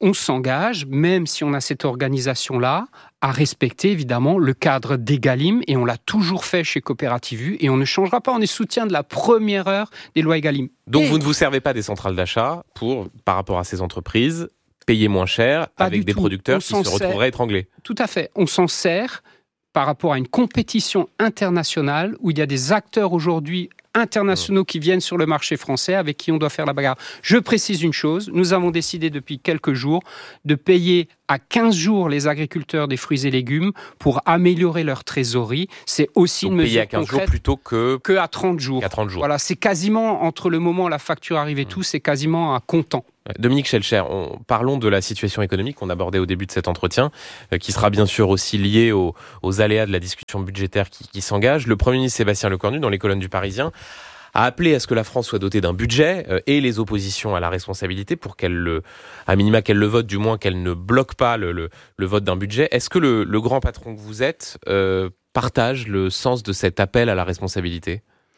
on s'engage, même si on a cette organisation-là, à respecter évidemment le cadre d'Egalim, et on l'a toujours fait chez Coopérative U, et on ne changera pas. On est soutien de la première heure des lois Egalim. Donc et... vous ne vous servez pas des centrales d'achat pour, par rapport à ces entreprises, payer moins cher pas avec des tout. producteurs on qui se retrouveraient sert... étranglés. Tout à fait. On s'en sert par rapport à une compétition internationale où il y a des acteurs aujourd'hui internationaux qui viennent sur le marché français avec qui on doit faire la bagarre. Je précise une chose, nous avons décidé depuis quelques jours de payer à quinze jours les agriculteurs des fruits et légumes pour améliorer leur trésorerie. C'est aussi Donc une mesure payer à quinze concrète jours plutôt que... que à trente jours. Qu'à trente jours. Voilà, c'est quasiment, entre le moment où la facture arrive et tout, c'est quasiment à comptant. Dominique Schelcher, on, parlons de la situation économique qu'on abordait au début de cet entretien, euh, qui sera bien sûr aussi liée aux, aux aléas de la discussion budgétaire qui, qui s'engage. Le Premier ministre Sébastien Lecornu, dans les colonnes du Parisien, a appelé à ce que la France soit dotée d'un budget euh, et les oppositions à la responsabilité pour qu'elle le, à minima qu'elle le vote, du moins qu'elle ne bloque pas le, le, le vote d'un budget. Est-ce que le, le grand patron que vous êtes euh, partage le sens de cet appel à la responsabilité ?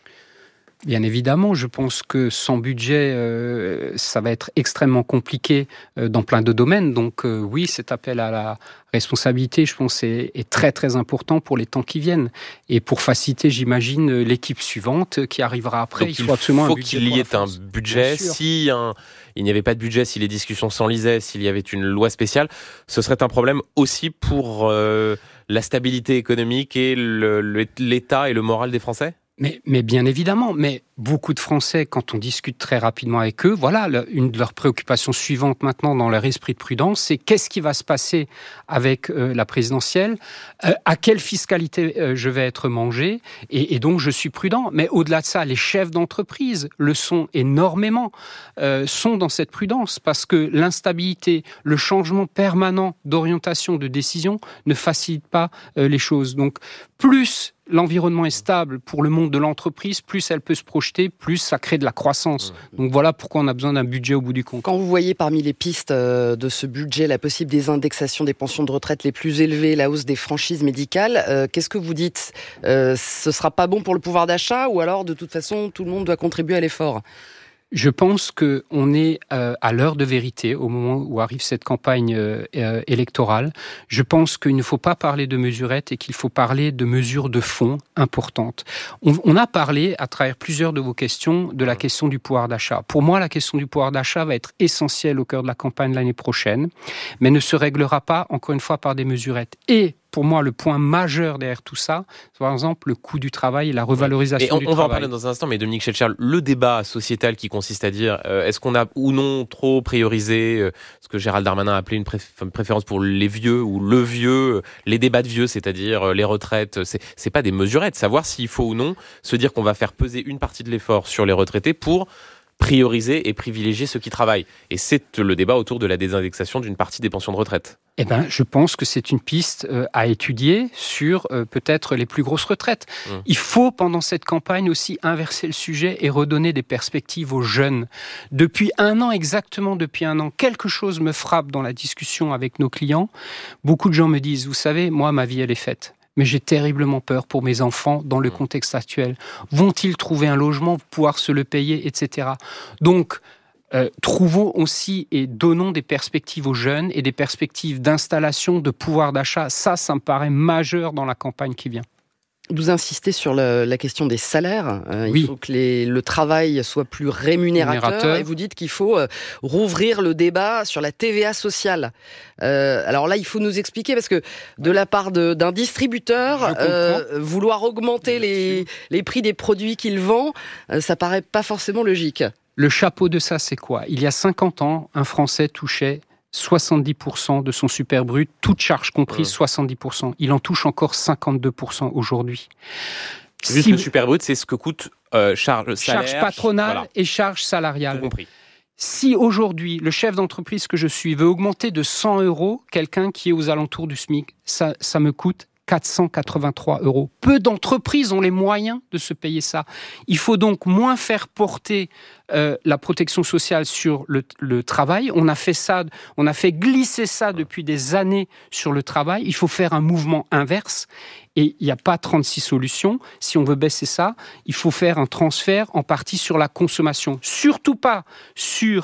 Bien évidemment, je pense que sans budget, euh, ça va être extrêmement compliqué euh, dans plein de domaines. Donc euh, oui, cet appel à la responsabilité, je pense, est, est très très important pour les temps qui viennent. Et pour faciliter, j'imagine, l'équipe suivante qui arrivera après. Donc, il faut absolument faut un budget qu'il y ait pour la un France. budget. Si un, il n'y avait pas de budget, si les discussions s'enlisaient, s'il y avait une loi spéciale, ce serait un problème aussi pour euh, la stabilité économique et le, le, l'État et le moral des Français ? Mais, mais bien évidemment, mais beaucoup de Français, quand on discute très rapidement avec eux, voilà, une de leurs préoccupations suivantes maintenant dans leur esprit de prudence, c'est qu'est-ce qui va se passer avec euh, la présidentielle, euh, à quelle fiscalité euh, je vais être mangé, et, et donc je suis prudent. Mais au-delà de ça, les chefs d'entreprise le sont énormément, euh, sont dans cette prudence, parce que l'instabilité, le changement permanent d'orientation, de décision, ne facilite pas euh, les choses. Donc, plus l'environnement est stable pour le monde de l'entreprise, plus elle peut se projeter, plus ça crée de la croissance. Donc voilà pourquoi on a besoin d'un budget au bout du compte. Quand vous voyez parmi les pistes de ce budget la possible désindexation des pensions de retraite les plus élevées, la hausse des franchises médicales, euh, qu'est-ce que vous dites ? euh, Ce sera pas bon pour le pouvoir d'achat, ou alors de toute façon tout le monde doit contribuer à l'effort ? Je pense qu'on est euh, à l'heure de vérité, au moment où arrive cette campagne euh, euh, électorale. Je pense qu'il ne faut pas parler de mesurettes et qu'il faut parler de mesures de fond importantes. On, on a parlé, à travers plusieurs de vos questions, de la question du pouvoir d'achat. Pour moi, la question du pouvoir d'achat va être essentielle au cœur de la campagne l'année prochaine, mais ne se réglera pas, encore une fois, par des mesurettes. Et pour moi, le point majeur derrière tout ça, c'est par exemple le coût du travail et la revalorisation on, du on travail. On va en parler dans un instant, mais Dominique Schelcher, le débat sociétal qui consiste à dire euh, est-ce qu'on a ou non trop priorisé euh, ce que Gérald Darmanin a appelé une, préf- une préférence pour les vieux ou le vieux, euh, les débats de vieux, c'est-à-dire euh, les retraites, c'est, c'est pas des mesurettes. Savoir s'il faut ou non se dire qu'on va faire peser une partie de l'effort sur les retraités pour prioriser et privilégier ceux qui travaillent. Et c'est le débat autour de la désindexation d'une partie des pensions de retraite. Eh ben, je pense que c'est une piste euh, à étudier sur euh, peut-être les plus grosses retraites. Mmh. Il faut, pendant cette campagne aussi, inverser le sujet et redonner des perspectives aux jeunes. Depuis un an, exactement depuis un an, quelque chose me frappe dans la discussion avec nos clients. Beaucoup de gens me disent, vous savez, moi, ma vie, elle est faite. Mais j'ai terriblement peur pour mes enfants dans le contexte actuel. Vont-ils trouver un logement, pouvoir se le payer, et cetera. Donc, euh, trouvons aussi et donnons des perspectives aux jeunes et des perspectives d'installation, de pouvoir d'achat. Ça, ça me paraît majeur dans la campagne qui vient. Vous insistez sur le, la question des salaires. Euh, oui. Il faut que les, le travail soit plus rémunérateur, rémunérateur. Et vous dites qu'il faut euh, rouvrir le débat sur la T V A sociale. Euh, alors là, il faut nous expliquer, parce que de la part de, d'un distributeur, euh, vouloir augmenter les, les prix des produits qu'il vend, euh, ça paraît pas forcément logique. Le chapeau de ça, c'est quoi ? Il y a cinquante ans, un Français touchait soixante-dix pour cent de son super brut, toute charge comprise, mmh. soixante-dix pour cent. Il en touche encore cinquante-deux pour cent aujourd'hui. Juste si... le super brut, c'est ce que coûte euh, charge salaire, charge patronale voilà. et charge salariale. Tout compris. Si aujourd'hui, le chef d'entreprise que je suis veut augmenter de cent euros quelqu'un qui est aux alentours du SMIC, ça, ça me coûte quatre cent quatre-vingt-trois euros. Peu d'entreprises ont les moyens de se payer ça. Il faut donc moins faire porter euh, la protection sociale sur le, le travail. On a fait ça, on a fait glisser ça depuis des années sur le travail. Il faut faire un mouvement inverse. Et il n'y a pas trente-six solutions. Si on veut baisser ça, il faut faire un transfert en partie sur la consommation. Surtout pas sur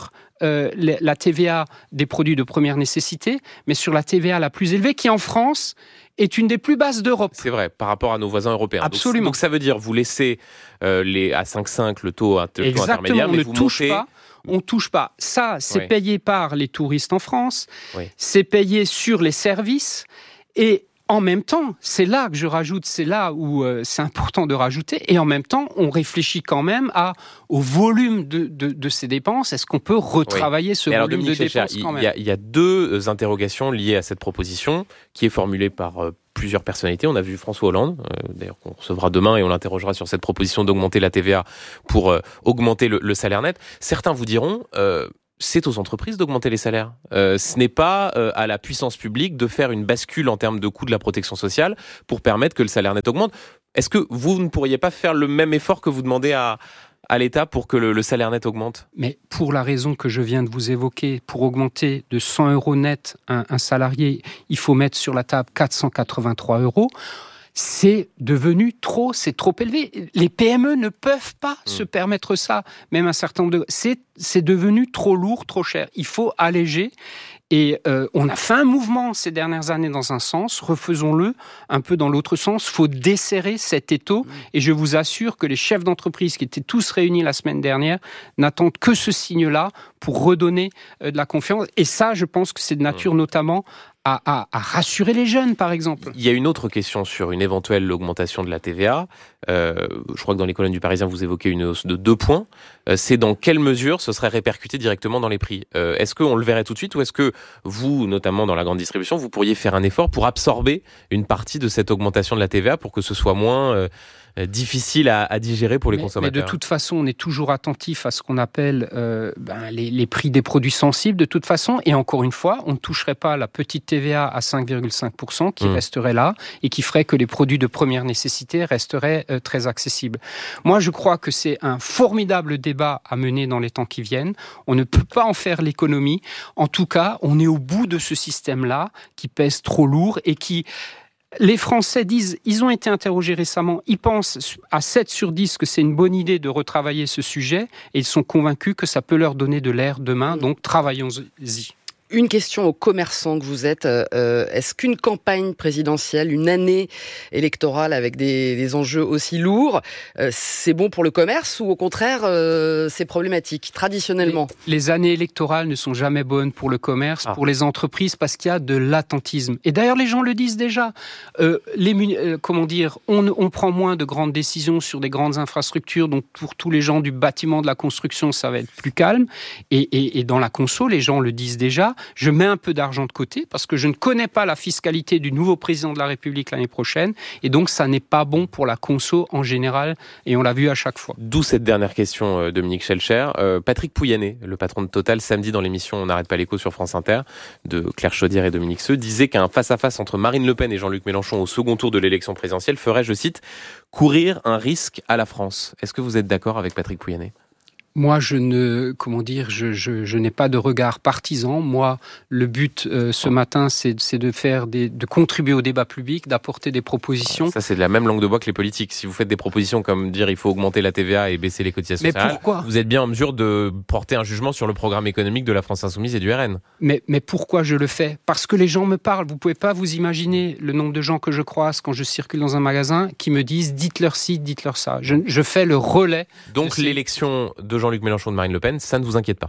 euh, la T V A des produits de première nécessité, mais sur la T V A la plus élevée, qui en France est une des plus basses d'Europe. C'est vrai, par rapport à nos voisins européens. Absolument. Donc, donc ça veut dire, vous laissez euh, les, à cinq virgule cinq le taux, le taux Exactement, intermédiaire, on mais ne vous touche montez... pas. On touche pas. Ça, c'est oui. payé par les touristes en France. Oui. C'est payé sur les services. Et en même temps, c'est là que je rajoute, c'est là où euh, c'est important de rajouter. Et en même temps, on réfléchit quand même à, au volume de, de, de ces dépenses. Est-ce qu'on peut retravailler oui. ce Et volume alors, de Chelcher, dépenses quand même? Il y, a, il y a deux interrogations liées à cette proposition qui est formulée par... Euh, plusieurs personnalités. On a vu François Hollande, euh, d'ailleurs qu'on recevra demain et on l'interrogera sur cette proposition d'augmenter la T V A pour euh, augmenter le, le salaire net. Certains vous diront, euh, c'est aux entreprises d'augmenter les salaires. Euh, ce n'est pas euh, à la puissance publique de faire une bascule en termes de coût de la protection sociale pour permettre que le salaire net augmente. Est-ce que vous ne pourriez pas faire le même effort que vous demandez à à l'État pour que le, le salaire net augmente? Mais pour la raison que je viens de vous évoquer, pour augmenter de cent euros net un, un salarié, il faut mettre sur la table quatre cent quatre-vingt-trois euros. C'est devenu trop, c'est trop élevé. Les P M E ne peuvent pas mmh. se permettre ça, même un certain nombre de... C'est, c'est devenu trop lourd, trop cher. Il faut alléger. Et euh, on a fait un mouvement ces dernières années dans un sens, refaisons-le un peu dans l'autre sens. Il faut desserrer cet étau. Et je vous assure que les chefs d'entreprise qui étaient tous réunis la semaine dernière n'attendent que ce signe-là pour redonner euh, de la confiance. Et ça, je pense que c'est de nature notamment à, à, à rassurer les jeunes, par exemple. Il y a une autre question sur une éventuelle augmentation de la T V A. Euh, je crois que dans les colonnes du Parisien, vous évoquez une hausse de deux points. Euh, c'est dans quelle mesure ce serait répercuté directement dans les prix? euh, Est-ce qu'on le verrait tout de suite ou est-ce que vous, notamment dans la grande distribution, vous pourriez faire un effort pour absorber une partie de cette augmentation de la T V A pour que ce soit moins... Euh, difficile à, à digérer pour les mais, consommateurs. Mais de toute façon, on est toujours attentif à ce qu'on appelle euh, ben, les, les prix des produits sensibles, de toute façon. Et encore une fois, on ne toucherait pas la petite T V A à cinq virgule cinq pour cent qui mmh. resterait là et qui ferait que les produits de première nécessité resteraient euh, très accessibles. Moi, je crois que c'est un formidable débat à mener dans les temps qui viennent. On ne peut pas en faire l'économie. En tout cas, on est au bout de ce système-là qui pèse trop lourd et qui... Les Français disent, ils ont été interrogés récemment, ils pensent à sept sur dix que c'est une bonne idée de retravailler ce sujet et ils sont convaincus que ça peut leur donner de l'air demain, donc travaillons-y. Une question aux commerçants que vous êtes. Euh, est-ce qu'une campagne présidentielle, une année électorale avec des, des enjeux aussi lourds, euh, c'est bon pour le commerce ou au contraire, euh, c'est problématique, traditionnellement? les, les années électorales ne sont jamais bonnes pour le commerce, ah. pour les entreprises, parce qu'il y a de l'attentisme. Et d'ailleurs, les gens le disent déjà. Euh, les, euh, comment dire, on, on prend moins de grandes décisions sur des grandes infrastructures, donc pour tous les gens du bâtiment, de la construction, ça va être plus calme. Et, et, et dans la conso, les gens le disent déjà. Je mets un peu d'argent de côté parce que je ne connais pas la fiscalité du nouveau président de la République l'année prochaine et donc ça n'est pas bon pour la conso en général et on l'a vu à chaque fois. D'où cette dernière question, Dominique Chelcher. Euh, Patrick Pouyanné, le patron de Total, samedi dans l'émission On n'arrête pas l'écho sur France Inter de Claire Chaudière et Dominique Seux, disait qu'un face-à-face entre Marine Le Pen et Jean-Luc Mélenchon au second tour de l'élection présidentielle ferait, je cite, courir un risque à la France. Est-ce que vous êtes d'accord avec Patrick Pouyanné ? Moi, je ne, comment dire, je, je, je n'ai pas de regard partisan. Moi, le but euh, ce matin, c'est, c'est de faire des, de contribuer au débat public, d'apporter des propositions. Ça, c'est de la même langue de bois que les politiques. Si vous faites des propositions comme dire il faut augmenter la T V A et baisser les cotisations mais sociales, pourquoi vous êtes bien en mesure de porter un jugement sur le programme économique de la France Insoumise et du R N. Mais, mais pourquoi je le fais ? Parce que les gens me parlent. Vous pouvez pas vous imaginer le nombre de gens que je croise quand je circule dans un magasin qui me disent dites-leur ci, dites-leur ça. Je, je fais le relais. Donc ces... l'élection de Jean-Luc Mélenchon, de Marine Le Pen, ça ne vous inquiète pas?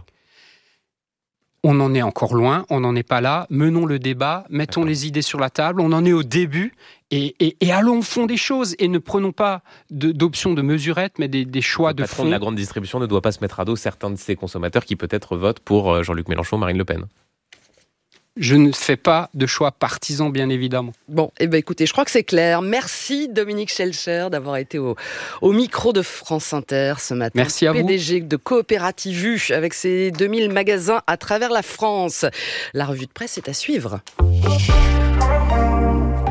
On en est encore loin, on n'en est pas là. Menons le débat, mettons D'accord. les idées sur la table, on en est au début et, et, et allons au fond des choses et ne prenons pas de, d'options de mesurette, mais des, des choix le de fond. Le patron de la grande distribution ne doit pas se mettre à dos certains de ses consommateurs qui peut-être votent pour Jean-Luc Mélenchon, Marine Le Pen. Je ne fais pas de choix partisans, bien évidemment. Bon, eh ben écoutez, je crois que c'est clair. Merci Dominique Chelcher d'avoir été au, au micro de France Inter ce matin. Merci à vous. P D G de Coopérative U avec ses deux mille magasins à travers la France. La revue de presse est à suivre.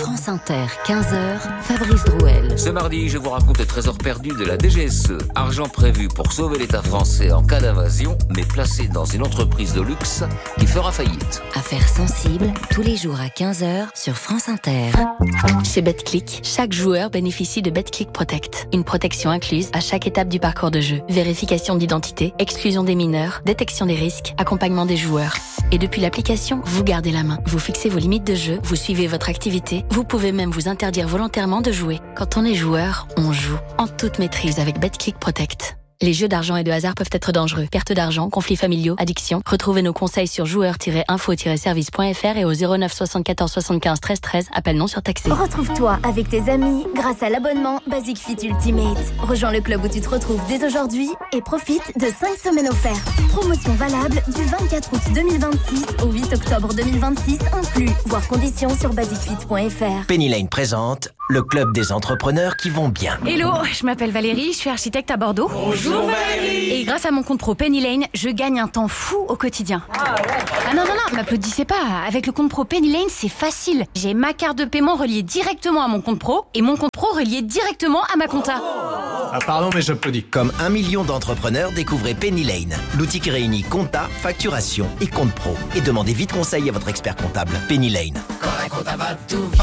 France Inter, quinze heures, Fabrice Drouel. Ce mardi, je vous raconte les trésors perdus de la D G S E. Argent prévu pour sauver l'État français en cas d'invasion, mais placé dans une entreprise de luxe qui fera faillite. Affaires sensibles, tous les jours à quinze heures sur France Inter. Chez BetClick, chaque joueur bénéficie de BetClick Protect. Une protection incluse à chaque étape du parcours de jeu. Vérification d'identité, exclusion des mineurs, détection des risques, accompagnement des joueurs. Et depuis l'application, vous gardez la main. Vous fixez vos limites de jeu, vous suivez votre activité, vous pouvez même vous interdire volontairement de jouer. Quand on est joueur, on joue. En toute maîtrise avec BetClick Protect. Les jeux d'argent et de hasard peuvent être dangereux. Perte d'argent, conflits familiaux, addiction. Retrouvez nos conseils sur joueurs tiret info tiret service point f r et au zéro neuf soixante-quatorze soixante-quinze treize treize. Appel non surtaxé. Retrouve-toi avec tes amis grâce à l'abonnement Basic Fit Ultimate. Rejoins le club où tu te retrouves dès aujourd'hui et profite de cinq semaines offertes. Promotion valable du vingt-quatre août deux mille vingt-six au huit octobre deux mille vingt-six inclus. Voir conditions sur basic fit point f r. Penny Lane présente le club des entrepreneurs qui vont bien. Hello, je m'appelle Valérie, je suis architecte à Bordeaux. Bonjour Valérie. Et grâce à mon compte pro Penny Lane, je gagne un temps fou au quotidien. Ah ouais. Ah non, non, non, m'applaudissez pas. Avec le compte pro Penny Lane, c'est facile. J'ai ma carte de paiement reliée directement à mon compte pro et mon compte pro relié directement à ma compta. Ah pardon, mais j'applaudis. Comme un million d'entrepreneurs, découvrez Penny Lane, l'outil qui réunit compta, facturation et compte pro. Et demandez vite conseil à votre expert comptable. Penny Lane. Quand un compta va, tout va.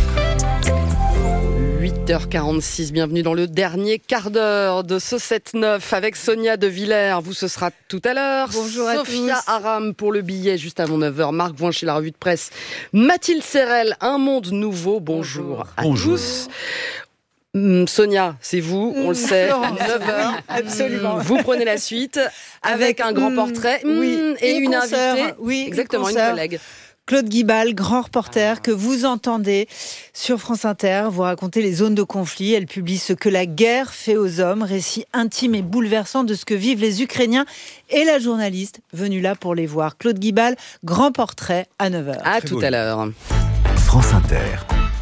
huit heures quarante-six, bienvenue dans le dernier quart d'heure de ce sept neuf avec Sonia De Villers. Vous, ce sera tout à l'heure. Bonjour à Sophia tous. Aram pour le billet juste avant neuf heures. Marc Voin chez la revue de presse. Mathilde Serrel, Un monde nouveau. Bonjour, Bonjour. à Bonjour. tous. Hum, Sonia, c'est vous, on le sait, neuf heures. Absolument. Vous prenez la suite avec, avec un grand portrait hum, oui, et une, une invitée. Oui, exactement, une, une collègue. Claude Guibal, grand reporter que vous entendez sur France Inter, vous racontez les zones de conflit. Elle publie Ce que la guerre fait aux hommes, récit intime et bouleversant de ce que vivent les Ukrainiens et la journaliste venue là pour les voir. Claude Guibal, grand portrait à neuf heures. À Très tout beau. à l'heure. France Inter,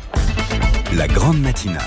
la grande matinale.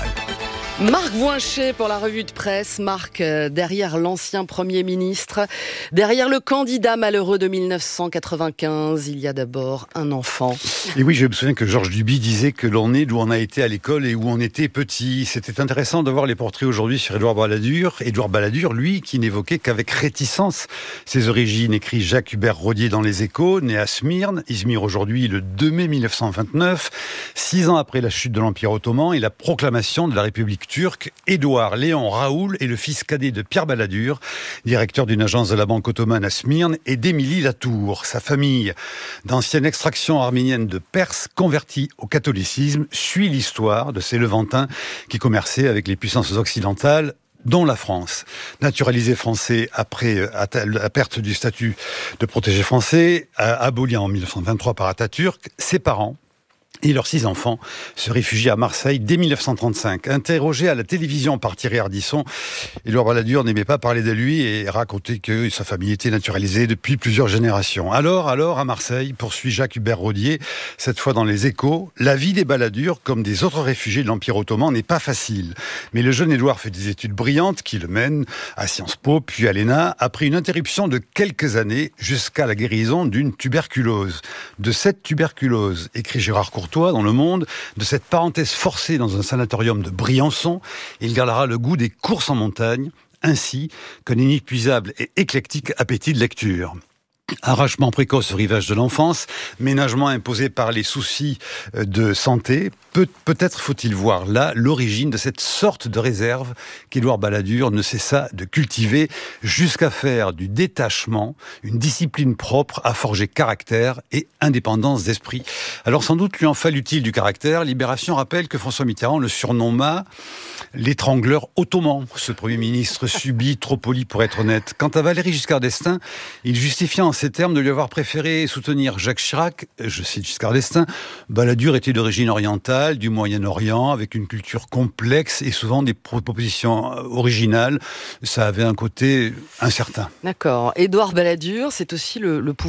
Marc Voincher pour la revue de presse. Marc, euh, derrière l'ancien Premier ministre, derrière le candidat malheureux de mille neuf cent quatre-vingt-quinze, il y a d'abord un enfant. Et oui, je me souviens que Georges Duby disait que l'on est d'où on a été à l'école et où on était petit. C'était intéressant de voir les portraits aujourd'hui sur Édouard Balladur. Édouard Balladur, lui, qui n'évoquait qu'avec réticence ses origines, écrit Jacques Hubert Rodier dans Les Échos, né à Smyrne, Izmir aujourd'hui, le deux mai mille neuf cent vingt-neuf, six ans après la chute de l'Empire ottoman et la proclamation de la République turc. Édouard Léon Raoul est le fils cadet de Pierre Balladur, directeur d'une agence de la Banque ottomane à Smyrne, et d'Émilie Latour. Sa famille, d'ancienne extraction arménienne de Perse, convertie au catholicisme, suit l'histoire de ces Levantins qui commerçaient avec les puissances occidentales, dont la France. Naturalisé français après la perte du statut de protégé français, aboli en mille neuf cent vingt-trois par Atatürk, ses parents et leurs six enfants se réfugient à Marseille dès mille neuf cent trente-cinq. Interrogé à la télévision par Thierry Ardisson, Édouard Balladur n'aimait pas parler de lui et racontait que sa famille était naturalisée depuis plusieurs générations. Alors, alors, à Marseille, poursuit Jacques Hubert Rodier, cette fois dans Les Échos, la vie des Balladur, comme des autres réfugiés de l'Empire ottoman, n'est pas facile. Mais le jeune Édouard fait des études brillantes qui le mènent à Sciences Po, puis à l'E N A, après une interruption de quelques années jusqu'à la guérison d'une tuberculose. De cette tuberculose, écrit Gérard Courtois dans Le Monde, de cette parenthèse forcée dans un sanatorium de Briançon, il gardera le goût des courses en montagne, ainsi qu'un inépuisable et éclectique appétit de lecture. Arrachement précoce au rivage de l'enfance, ménagement imposé par les soucis de santé, Pe- peut-être faut-il voir là l'origine de cette sorte de réserve qu'Édouard Balladur ne cessa de cultiver jusqu'à faire du détachement une discipline propre à forger caractère et indépendance d'esprit. Alors sans doute lui en fallut-il du caractère. Libération rappelle que François Mitterrand le surnomma l'étrangleur ottoman, ce Premier ministre subi, trop poli pour être honnête. Quant à Valéry Giscard d'Estaing, il justifia en ces termes de lui avoir préféré soutenir Jacques Chirac. Je cite Giscard d'Estaing, Balladur était d'origine orientale, du Moyen-Orient, avec une culture complexe et souvent des propositions originales. Ça avait un côté incertain. D'accord. Édouard Balladur, c'est aussi le, le pouvoir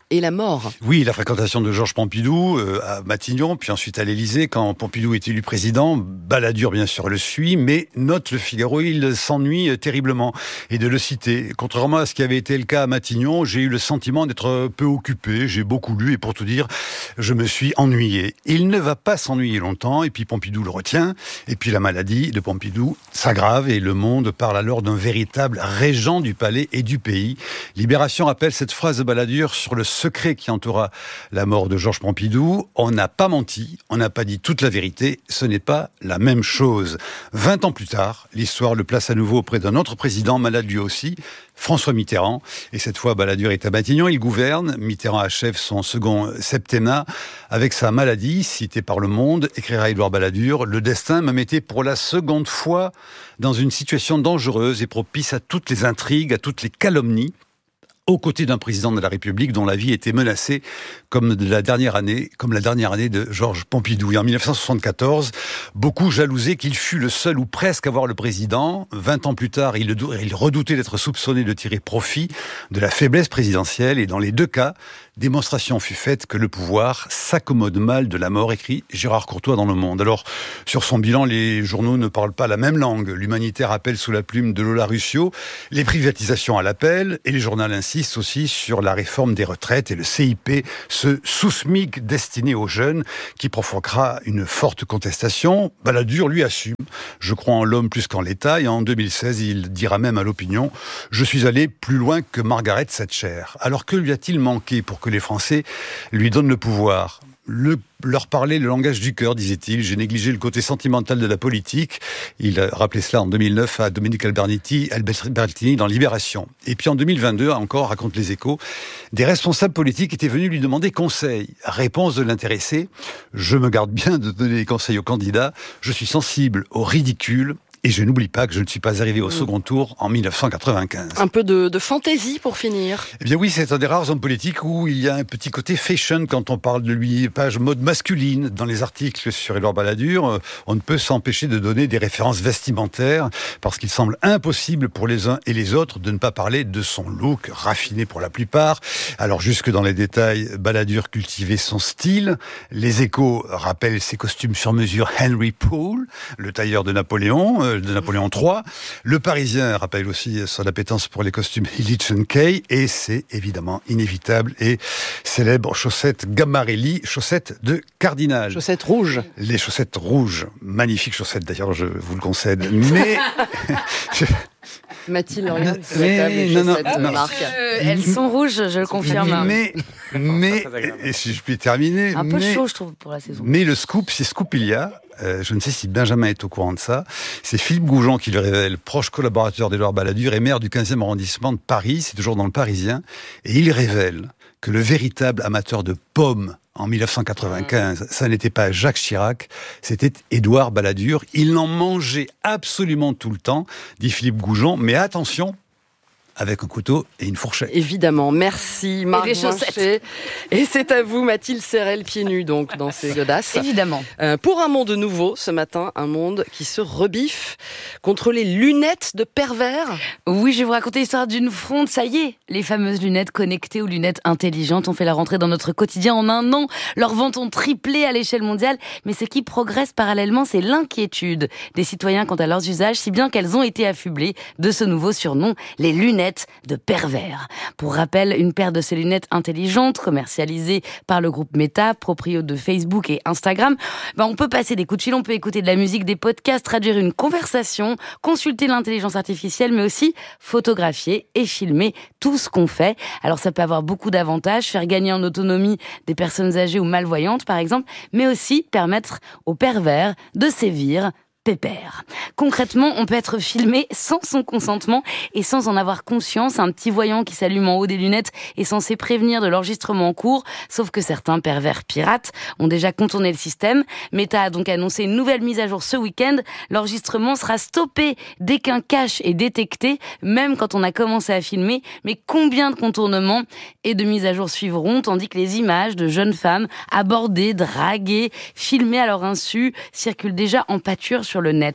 Et la mort. Oui, la fréquentation de Georges Pompidou euh, à Matignon, puis ensuite à l'Élysée, quand Pompidou est élu président. Balladur, bien sûr, le suit, mais note le Figaro, il s'ennuie terriblement. Et de le citer, contrairement à ce qui avait été le cas à Matignon, j'ai eu le sentiment d'être peu occupé, j'ai beaucoup lu, et pour tout dire, je me suis ennuyé. Il ne va pas s'ennuyer longtemps, et puis Pompidou le retient, et puis la maladie de Pompidou s'aggrave, et le monde parle alors d'un véritable régent du palais et du pays. Libération rappelle cette phrase de Balladur sur le secret qui entoura la mort de Georges Pompidou. On n'a pas menti, on n'a pas dit toute la vérité, ce n'est pas la même chose. Vingt ans plus tard, l'histoire le place à nouveau auprès d'un autre président, malade lui aussi, François Mitterrand. Et cette fois, Balladur est à Matignon, il gouverne. Mitterrand achève son second septennat. Avec sa maladie, citée par Le Monde, écrira Édouard Balladur, le destin me mettait pour la seconde fois dans une situation dangereuse et propice à toutes les intrigues, à toutes les calomnies, aux côtés d'un président de la République dont la vie était menacée, comme de la dernière année, comme la dernière année de Georges Pompidou. Et en dix-neuf cent soixante-quatorze, beaucoup jalousaient qu'il fût le seul ou presque à voir le président. Vingt ans plus tard, il, il redoutait d'être soupçonné de tirer profit de la faiblesse présidentielle. Et dans les deux cas, démonstration fut faite que le pouvoir s'accommode mal de la mort, écrit Gérard Courtois dans Le Monde. Alors, sur son bilan, les journaux ne parlent pas la même langue. L'Humanitaire appelle sous la plume de Lola Russiot les privatisations à l'appel, et les journaux insistent aussi sur la réforme des retraites et le C I P, ce sous-SMIC destiné aux jeunes qui provoquera une forte contestation. Balladur, lui, assume. Je crois en l'homme plus qu'en l'État, et en deux mille seize, il dira même à l'opinion « Je suis allé plus loin que Margaret Thatcher ». Alors que lui a-t-il manqué pour que les Français lui donnent le pouvoir ? Le, leur parler le langage du cœur, disait-il. J'ai négligé le côté sentimental de la politique. Il a rappelé cela en deux mille neuf à Dominique Albertini, Albertini dans Libération. Et puis en deux mille vingt-deux, encore, raconte les Échos, des responsables politiques étaient venus lui demander conseil. Réponse de l'intéressé, je me garde bien de donner des conseils aux candidats. Je suis sensible au ridicule. Et je n'oublie pas que je ne suis pas arrivé au second tour en dix-neuf cent quatre-vingt-quinze. Un peu de, de fantaisie pour finir. Eh bien oui, c'est un des rares hommes politiques où il y a un petit côté fashion quand on parle de lui, page mode masculine. Dans les articles sur Édouard Balladur, on ne peut s'empêcher de donner des références vestimentaires parce qu'il semble impossible pour les uns et les autres de ne pas parler de son look, raffiné pour la plupart. Alors jusque dans les détails, Balladur cultivait son style. Les Échos rappellent ses costumes sur mesure Henry Poole, le tailleur de Napoléon, de Napoléon trois. Le Parisien rappelle aussi son appétence pour les costumes Illich and Kay, et c'est évidemment inévitable et célèbre chaussettes Gammarelli, chaussettes de cardinal. Chaussettes rouges. Les chaussettes rouges, magnifiques chaussettes d'ailleurs, je vous le concède, mais... je... Mathilde, regarde, mais, non, non, non. Marc. Euh, elles sont rouges, je le confirme. Mais, mais, et si je puis terminer... Un peu mais, chaud, je trouve, pour la saison. Mais le scoop, si scoop il y a, euh, je ne sais si Benjamin est au courant de ça, c'est Philippe Goujon qui le révèle, proche collaborateur d'Édouard Balladur et maire du quinzième arrondissement de Paris, c'est toujours dans le Parisien, et il révèle que le véritable amateur de pommes en dix-neuf cent quatre-vingt-quinze, ça n'était pas Jacques Chirac, c'était Édouard Balladur. Il en mangeait absolument tout le temps, dit Philippe Goujon, mais attention, avec un couteau et une fourchette. Évidemment, merci Marc Et des chaussettes. Blanchet. Et c'est à vous Mathilde Serrel, pieds nus donc dans ces godasses. Évidemment. Euh, pour un monde nouveau ce matin, un monde qui se rebiffe contre les lunettes de pervers. Oui, je vais vous raconter l'histoire d'une fronde, ça y est. Les fameuses lunettes connectées ou lunettes intelligentes ont fait la rentrée dans notre quotidien en un an. Leurs ventes ont triplé à l'échelle mondiale, mais ce qui progresse parallèlement, c'est l'inquiétude des citoyens quant à leurs usages, si bien qu'elles ont été affublées de ce nouveau surnom, les lunettes de pervers. Pour rappel, une paire de ces lunettes intelligentes, commercialisées par le groupe Meta, proprio de Facebook et Instagram, ben on peut passer des coups de fil, on peut écouter de la musique, des podcasts, traduire une conversation, consulter l'intelligence artificielle, mais aussi photographier et filmer tout ce qu'on fait. Alors ça peut avoir beaucoup d'avantages, faire gagner en autonomie des personnes âgées ou malvoyantes par exemple, mais aussi permettre aux pervers de sévir pépère. Concrètement, on peut être filmé sans son consentement et sans en avoir conscience. Un petit voyant qui s'allume en haut des lunettes est censé prévenir de l'enregistrement en cours, sauf que certains pervers pirates ont déjà contourné le système. Meta a donc annoncé une nouvelle mise à jour ce week-end. L'enregistrement sera stoppé dès qu'un cache est détecté, même quand on a commencé à filmer. Mais combien de contournements et de mises à jour suivront, tandis que les images de jeunes femmes abordées, draguées, filmées à leur insu circulent déjà en pâture sur le net. La situation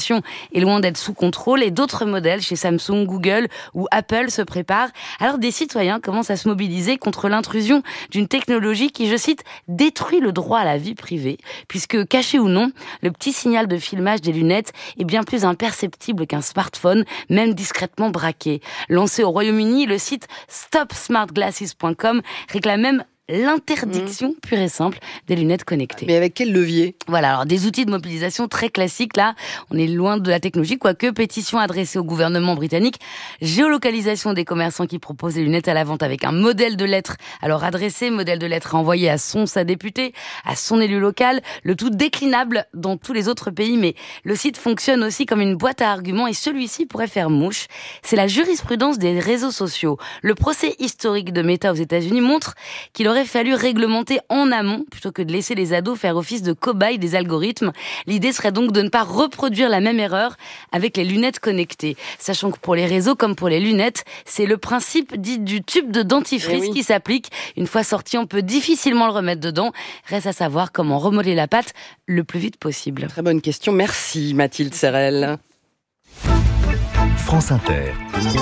l'innovation est loin d'être sous contrôle et d'autres modèles chez Samsung, Google ou Apple se préparent. Alors des citoyens commencent à se mobiliser contre l'intrusion d'une technologie qui, je cite, détruit le droit à la vie privée, puisque caché ou non, le petit signal de filmage des lunettes est bien plus imperceptible qu'un smartphone, même discrètement braqué. Lancé au Royaume-Uni, le site stop smart glasses point com réclame même l'interdiction mmh. pure et simple des lunettes connectées. Mais avec quel levier ? Voilà, alors des outils de mobilisation très classiques, là, on est loin de la technologie, quoique pétition adressée au gouvernement britannique, géolocalisation des commerçants qui proposent des lunettes à la vente avec un modèle de lettre, alors adressé, modèle de lettre envoyé à son, sa députée, à son élu local, le tout déclinable dans tous les autres pays, mais le site fonctionne aussi comme une boîte à arguments et celui-ci pourrait faire mouche. C'est la jurisprudence des réseaux sociaux. Le procès historique de Meta aux États-Unis montre qu'il aurait fallu réglementer en amont plutôt que de laisser les ados faire office de cobayes des algorithmes. L'idée serait donc de ne pas reproduire la même erreur avec les lunettes connectées. Sachant que pour les réseaux comme pour les lunettes, c'est le principe dit du tube de dentifrice oui. qui s'applique. Une fois sorti, on peut difficilement le remettre dedans. Reste à savoir comment remodeler la pâte le plus vite possible. Très bonne question. Merci Mathilde Serrel. France Inter.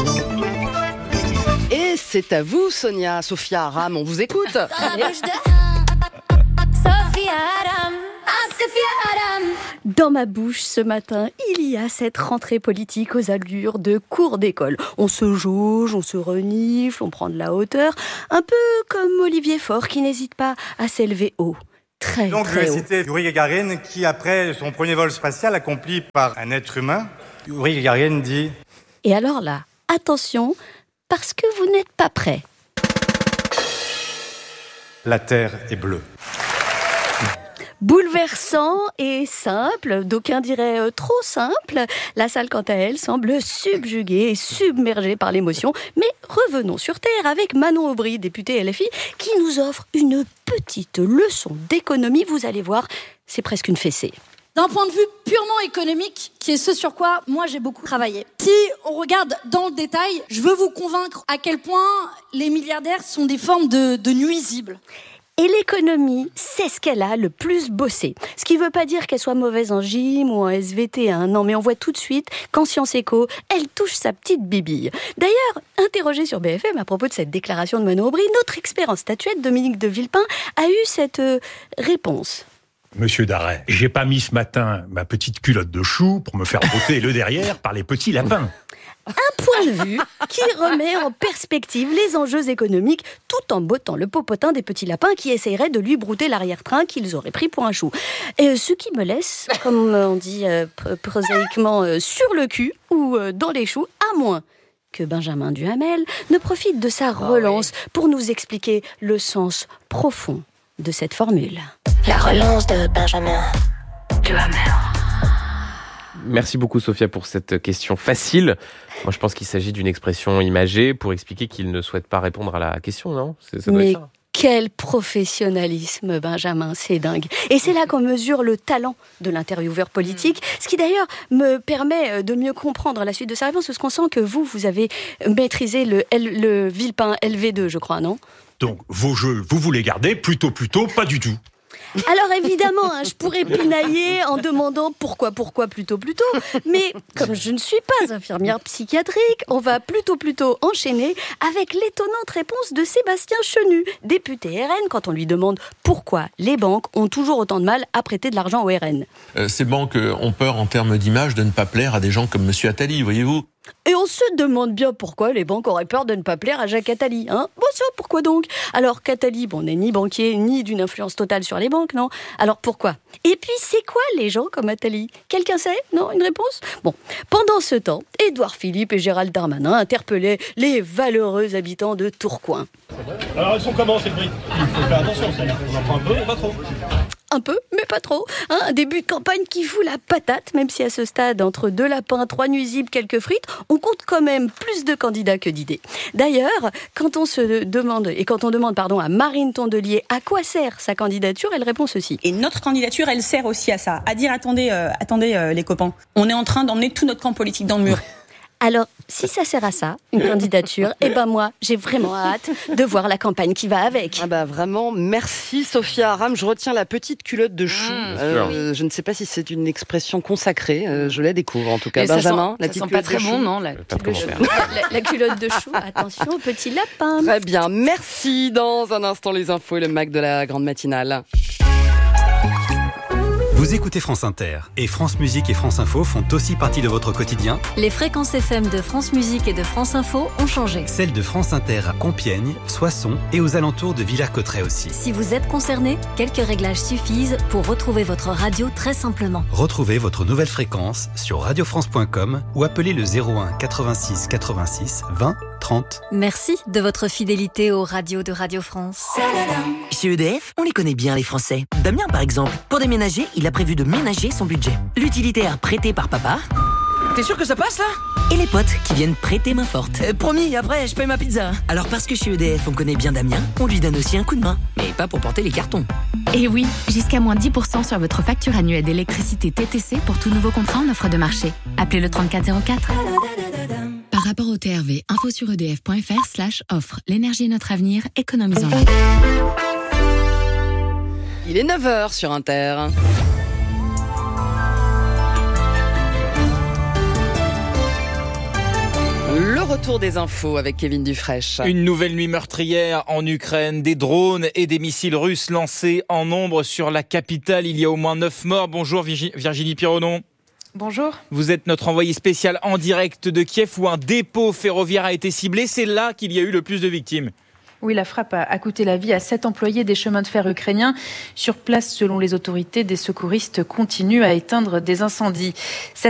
Et c'est à vous, Sonia, Sophia Aram, on vous écoute. Dans ma bouche, ce matin, il y a cette rentrée politique aux allures de cours d'école. On se jauge, on se renifle, on prend de la hauteur, un peu comme Olivier Faure qui n'hésite pas à s'élever haut. Très, Donc, très je vais haut. citer Yuri Gagarin qui, après son premier vol spatial accompli par un être humain, Yuri Gagarin dit... Et alors là, attention, parce que vous n'êtes pas prêts. La Terre est bleue. Bouleversant et simple, d'aucuns diraient euh, trop simple. La salle, quant à elle, semble subjuguée et submergée par l'émotion. Mais revenons sur Terre avec Manon Aubry, députée L F I, qui nous offre une petite leçon d'économie. Vous allez voir, c'est presque une fessée. D'un point de vue purement économique, qui est ce sur quoi moi j'ai beaucoup travaillé. Si on regarde dans le détail, je veux vous convaincre à quel point les milliardaires sont des formes de, de nuisibles. Et l'économie, c'est ce qu'elle a le plus bossé. Ce qui ne veut pas dire qu'elle soit mauvaise en gym ou en S V T, hein. Non, mais on voit tout de suite qu'en Sciences Éco, elle touche sa petite bibille. D'ailleurs, interrogé sur B F M à propos de cette déclaration de Manon Aubry, notre expert en statuettes, Dominique de Villepin, a eu cette euh, réponse. Monsieur Darret, j'ai pas mis ce matin ma petite culotte de chou pour me faire botter le derrière par les petits lapins. Un point de vue qui remet en perspective les enjeux économiques tout en bottant le popotin des petits lapins qui essaieraient de lui brouter l'arrière-train qu'ils auraient pris pour un chou. Et ce qui me laisse, comme on dit euh, prosaïquement, euh, sur le cul ou euh, dans les choux, à moins que Benjamin Duhamel ne profite de sa relance pour nous expliquer le sens profond de cette formule. La relance de Benjamin Duhamel. Merci beaucoup Sophia pour cette question facile. Moi je pense qu'il s'agit d'une expression imagée pour expliquer qu'il ne souhaite pas répondre à la question, non ? C'est, ça doit Mais être ça. Quel professionnalisme, Benjamin, c'est dingue. Et c'est là qu'on mesure le talent de l'intervieweur politique, ce qui d'ailleurs me permet de mieux comprendre la suite de sa réponse, parce qu'on sent que vous, vous avez maîtrisé le, L, le Villepin L V deux, je crois, non ? Donc, vos jeux, vous vous les gardez plutôt, plutôt, pas du tout. Alors évidemment, hein, je pourrais pinailler en demandant pourquoi, pourquoi, plutôt, plutôt. Mais comme je ne suis pas infirmière psychiatrique, on va plutôt, plutôt enchaîner avec l'étonnante réponse de Sébastien Chenu, député R N, quand on lui demande pourquoi les banques ont toujours autant de mal à prêter de l'argent au R N. Euh, ces banques ont peur en termes d'image de ne pas plaire à des gens comme Monsieur Attali, voyez-vous. Et on se demande bien pourquoi les banques auraient peur de ne pas plaire à Jacques Attali. Hein bon, ça, pourquoi donc ? Alors qu'Attali, bon, n'est ni banquier, ni d'une influence totale sur les banques, non ? Alors pourquoi ? Et puis, c'est quoi les gens comme Attali ? Quelqu'un sait ? Non ? Une réponse ? Bon, pendant ce temps, Édouard Philippe et Gérald Darmanin interpellaient les valeureux habitants de Tourcoing. Alors, elles sont comment, ces briques ? Il faut faire attention, ça. On en prend un peu, pas trop. Un peu, mais pas trop. Hein, un début de campagne qui fout la patate, même si à ce stade, entre deux lapins, trois nuisibles, quelques frites, on compte quand même plus de candidats que d'idées. D'ailleurs, quand on se demande, et quand on demande pardon, à Marine Tondelier à quoi sert sa candidature, elle répond ceci. Et notre candidature, elle sert aussi à ça, à dire attendez, euh, attendez euh, les copains, on est en train d'emmener tout notre camp politique dans le mur. Alors, si ça sert à ça, une candidature, eh ben moi, j'ai vraiment hâte de voir la campagne qui va avec. Ah bah vraiment, merci Sophia Aram. Je retiens la petite culotte de chou. Mmh, euh, je ne sais pas si c'est une expression consacrée. Euh, je la découvre en tout cas. Mais Benjamin, ça sent, la ça petite sent culotte pas très de chou. bon, non la, la, la culotte de chou. Attention, petit lapin. Très bien, merci. Dans un instant, les infos et le Mac de la grande matinale. Vous écoutez France Inter et France Musique et France Info font aussi partie de votre quotidien. Les fréquences F M de France Musique et de France Info ont changé. Celles de France Inter à Compiègne, Soissons et aux alentours de Villers-Cotterêts aussi. Si vous êtes concerné, quelques réglages suffisent pour retrouver votre radio très simplement. Retrouvez votre nouvelle fréquence sur radio france point com ou appelez le zéro un quatre-vingt-six quatre-vingt-six vingt trente. Merci de votre fidélité aux radios de Radio France. Chez E D F, on les connaît bien les Français. Damien par exemple, pour déménager, il a prévu de ménager son budget. L'utilitaire prêté par papa. T'es sûr que ça passe là? Et les potes qui viennent prêter main forte. Euh, promis, après je paye ma pizza. Alors parce que chez E D F on connaît bien Damien, on lui donne aussi un coup de main. Mais pas pour porter les cartons. Et oui, jusqu'à moins dix pour cent sur votre facture annuelle d'électricité T T C pour tout nouveau contrat en offre de marché. Appelez le trente-quatre zéro quatre. Par rapport au T R V, info sur edf.fr slash offre. L'énergie est notre avenir, économisons-la. Il est neuf heures sur Inter. Le retour des infos avec Kevin Dufresne. Une nouvelle nuit meurtrière en Ukraine. Des drones et des missiles russes lancés en nombre sur la capitale. Il y a au moins neuf morts. Bonjour Virginie Pironon. Bonjour. Vous êtes notre envoyé spécial en direct de Kiev où un dépôt ferroviaire a été ciblé. C'est là qu'il y a eu le plus de victimes. Oui, la frappe a coûté la vie à sept employés des chemins de fer ukrainiens. Sur place, selon les autorités, des secouristes continuent à éteindre des incendies. Cette